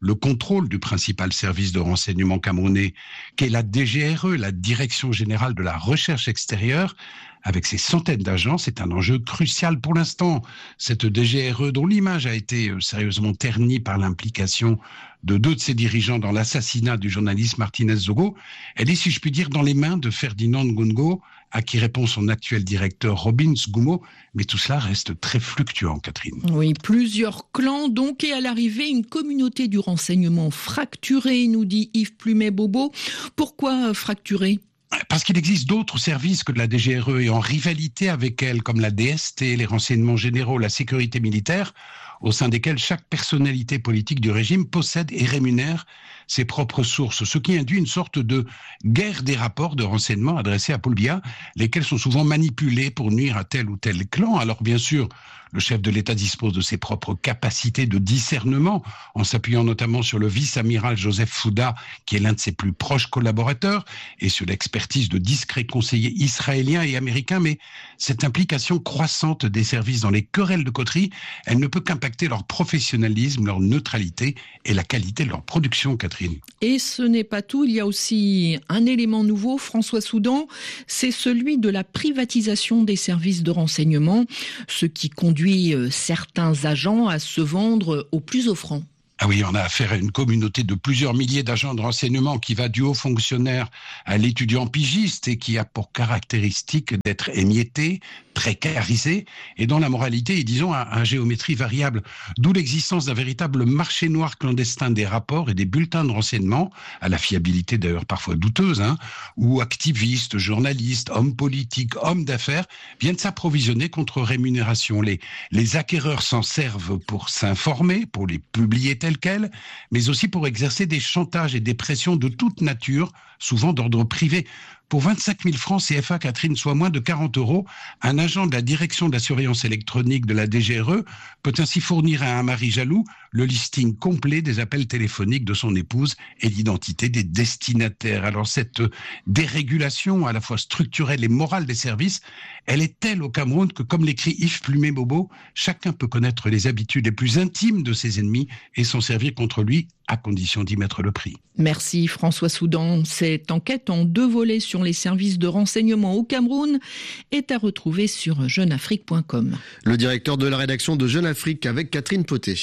le contrôle du principal service de renseignement camerounais, qu'est la D G R E, la Direction générale de la recherche extérieure. Avec ses centaines d'agents, c'est un enjeu crucial pour l'instant. Cette D G R E, dont l'image a été sérieusement ternie par l'implication de deux de ses dirigeants dans l'assassinat du journaliste Martinez Zogo, elle est, si je puis dire, dans les mains de Ferdinand Ngongo, à qui répond son actuel directeur Robin Sgumo. Mais tout cela reste très fluctuant, Catherine. Oui, plusieurs clans donc, et à l'arrivée, une communauté du renseignement fracturée, nous dit Yves Plumet-Bobo. Pourquoi fracturée ? Parce qu'il existe d'autres services que de la D G R E et en rivalité avec elle, comme la D S T, les renseignements généraux, la sécurité militaire, au sein desquels chaque personnalité politique du régime possède et rémunère ses propres sources, ce qui induit une sorte de guerre des rapports de renseignement adressés à Paul Biya, lesquels sont souvent manipulés pour nuire à tel ou tel clan. Alors bien sûr, le chef de l'État dispose de ses propres capacités de discernement, en s'appuyant notamment sur le vice-amiral Joseph Fouda, qui est l'un de ses plus proches collaborateurs, et sur l'expertise de discrets conseillers israéliens et américains. Mais cette implication croissante des services dans les querelles de coterie, elle ne peut qu'impacter leur professionnalisme, leur neutralité et la qualité de leur production, Catherine. Et ce n'est pas tout, il y a aussi un élément nouveau, François Soudan, c'est celui de la privatisation des services de renseignement, ce qui conduit certains agents à se vendre au plus offrant. Ah oui, on a affaire à une communauté de plusieurs milliers d'agents de renseignement qui va du haut fonctionnaire à l'étudiant pigiste et qui a pour caractéristique d'être émietté, précarisé et dont la moralité est, disons, à, à géométrie variable. D'où l'existence d'un véritable marché noir clandestin des rapports et des bulletins de renseignement, à la fiabilité d'ailleurs parfois douteuse, hein, où activistes, journalistes, hommes politiques, hommes d'affaires viennent s'approvisionner contre rémunération. Les, les acquéreurs s'en servent pour s'informer, pour les publier tels quels, mais aussi pour exercer des chantages et des pressions de toute nature, souvent d'ordre privé. Pour vingt-cinq mille francs C F A, Catherine, soit moins de quarante euros, un agent de la direction de la surveillance électronique de la D G R E peut ainsi fournir à un mari jaloux le listing complet des appels téléphoniques de son épouse et l'identité des destinataires. Alors cette dérégulation à la fois structurelle et morale des services, elle est telle au Cameroun que, comme l'écrit Yves Plumet-Bobo, chacun peut connaître les habitudes les plus intimes de ses ennemis et s'en servir contre lui, à condition d'y mettre le prix. Merci François Soudan. Cette enquête en deux volets sur les services de renseignement au Cameroun est à retrouver sur jeune afrique point com. Le directeur de la rédaction de Jeune Afrique avec Catherine Poté.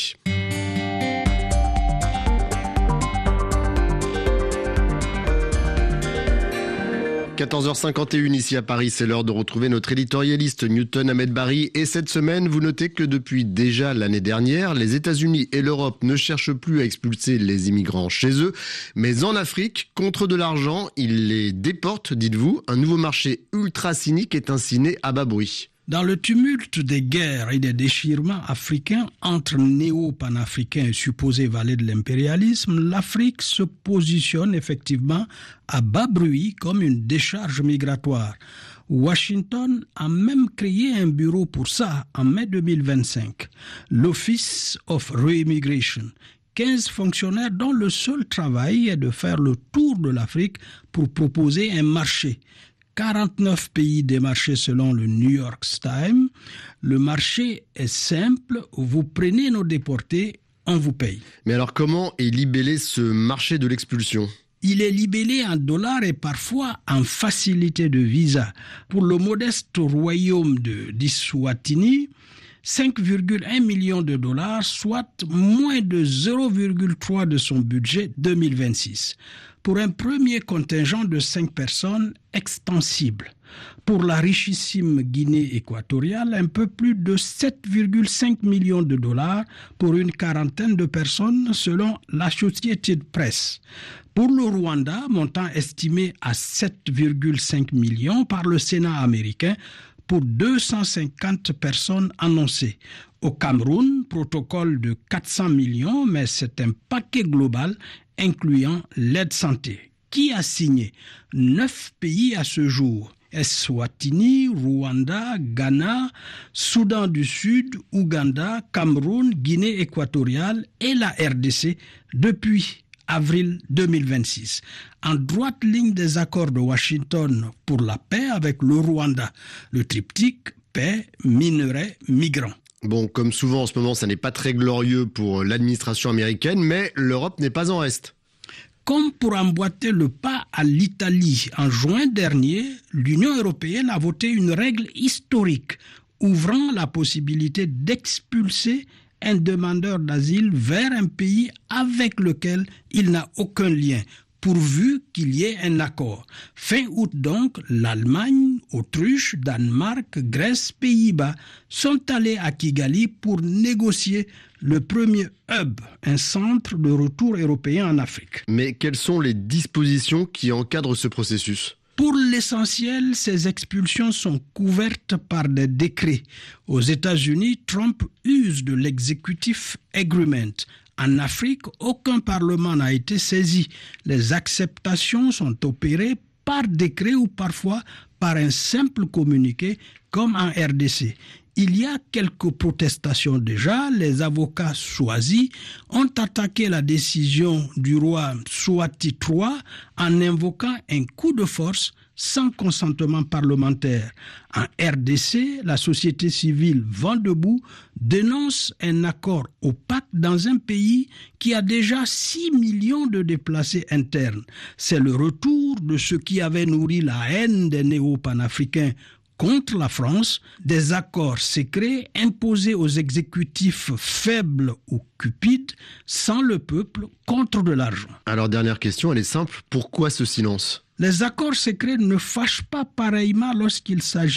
quatorze heures cinquante et une ici à Paris, c'est l'heure de retrouver notre éditorialiste Newton Ahmed Barry. Et cette semaine, vous notez que depuis déjà l'année dernière, les États-Unis et l'Europe ne cherchent plus à expulser les immigrants chez eux. Mais en Afrique, contre de l'argent, ils les déportent, dites-vous. Un nouveau marché ultra cynique est ainsi né à bas bruit. Dans le tumulte des guerres et des déchirements africains entre néo-panafricains et supposés valets de l'impérialisme, l'Afrique se positionne effectivement à bas bruit comme une décharge migratoire. Washington a même créé un bureau pour ça en mai deux mille vingt-cinq, l'Office of Reimmigration. quinze fonctionnaires dont le seul travail est de faire le tour de l'Afrique pour proposer un marché. quarante-neuf pays démarchés selon le New York Times. Le marché est simple, vous prenez nos déportés, on vous paye. Mais alors comment est libellé ce marché de l'expulsion ? Il est libellé en dollars et parfois en facilité de visa. Pour le modeste royaume de d'Eswatini, cinq virgule un millions de dollars, soit moins de zéro virgule trois de son budget deux mille vingt-six. Pour un premier contingent de cinq personnes extensible. Pour la richissime Guinée équatoriale, un peu plus de sept virgule cinq millions de dollars pour une quarantaine de personnes selon l'Associated Press. Pour le Rwanda, montant estimé à sept virgule cinq millions par le Sénat américain pour deux cent cinquante personnes annoncées. Au Cameroun, protocole de quatre cents millions, mais c'est un paquet global incluant l'aide santé. Qui a signé ? Neuf pays à ce jour. Eswatini, Rwanda, Ghana, Soudan du Sud, Ouganda, Cameroun, Guinée équatoriale et la R D C depuis avril deux mille vingt-six. En droite ligne des accords de Washington pour la paix avec le Rwanda. Le triptyque paix, minerais, migrants. Bon, comme souvent en ce moment, ça n'est pas très glorieux pour l'administration américaine, mais l'Europe n'est pas en reste. Comme pour emboîter le pas à l'Italie, en juin dernier, l'Union européenne a voté une règle historique ouvrant la possibilité d'expulser un demandeur d'asile vers un pays avec lequel il n'a aucun lien, pourvu qu'il y ait un accord. Fin août donc, l'Allemagne, Autriche, Danemark, Grèce, Pays-Bas sont allés à Kigali pour négocier le premier hub, un centre de retour européen en Afrique. Mais quelles sont les dispositions qui encadrent ce processus ? Pour l'essentiel, ces expulsions sont couvertes par des décrets. Aux États-Unis, Trump use de l'executive agreement. En Afrique, aucun parlement n'a été saisi. Les acceptations sont opérées par décret ou parfois par un simple communiqué, comme en R D C. Il y a quelques protestations déjà. Les avocats choisis ont attaqué la décision du roi Mswati trois en invoquant un coup de force sans consentement parlementaire. En R D C, la société civile Vent debout dénonce un accord opaque dans un pays qui a déjà six millions de déplacés internes. C'est le retour de ce qui avait nourri la haine des néo-panafricains contre la France, des accords secrets imposés aux exécutifs faibles ou cupides, sans le peuple, contre de l'argent. Alors dernière question, elle est simple, pourquoi ce silence ? Les accords secrets ne fâchent pas pareillement lorsqu'il s'agit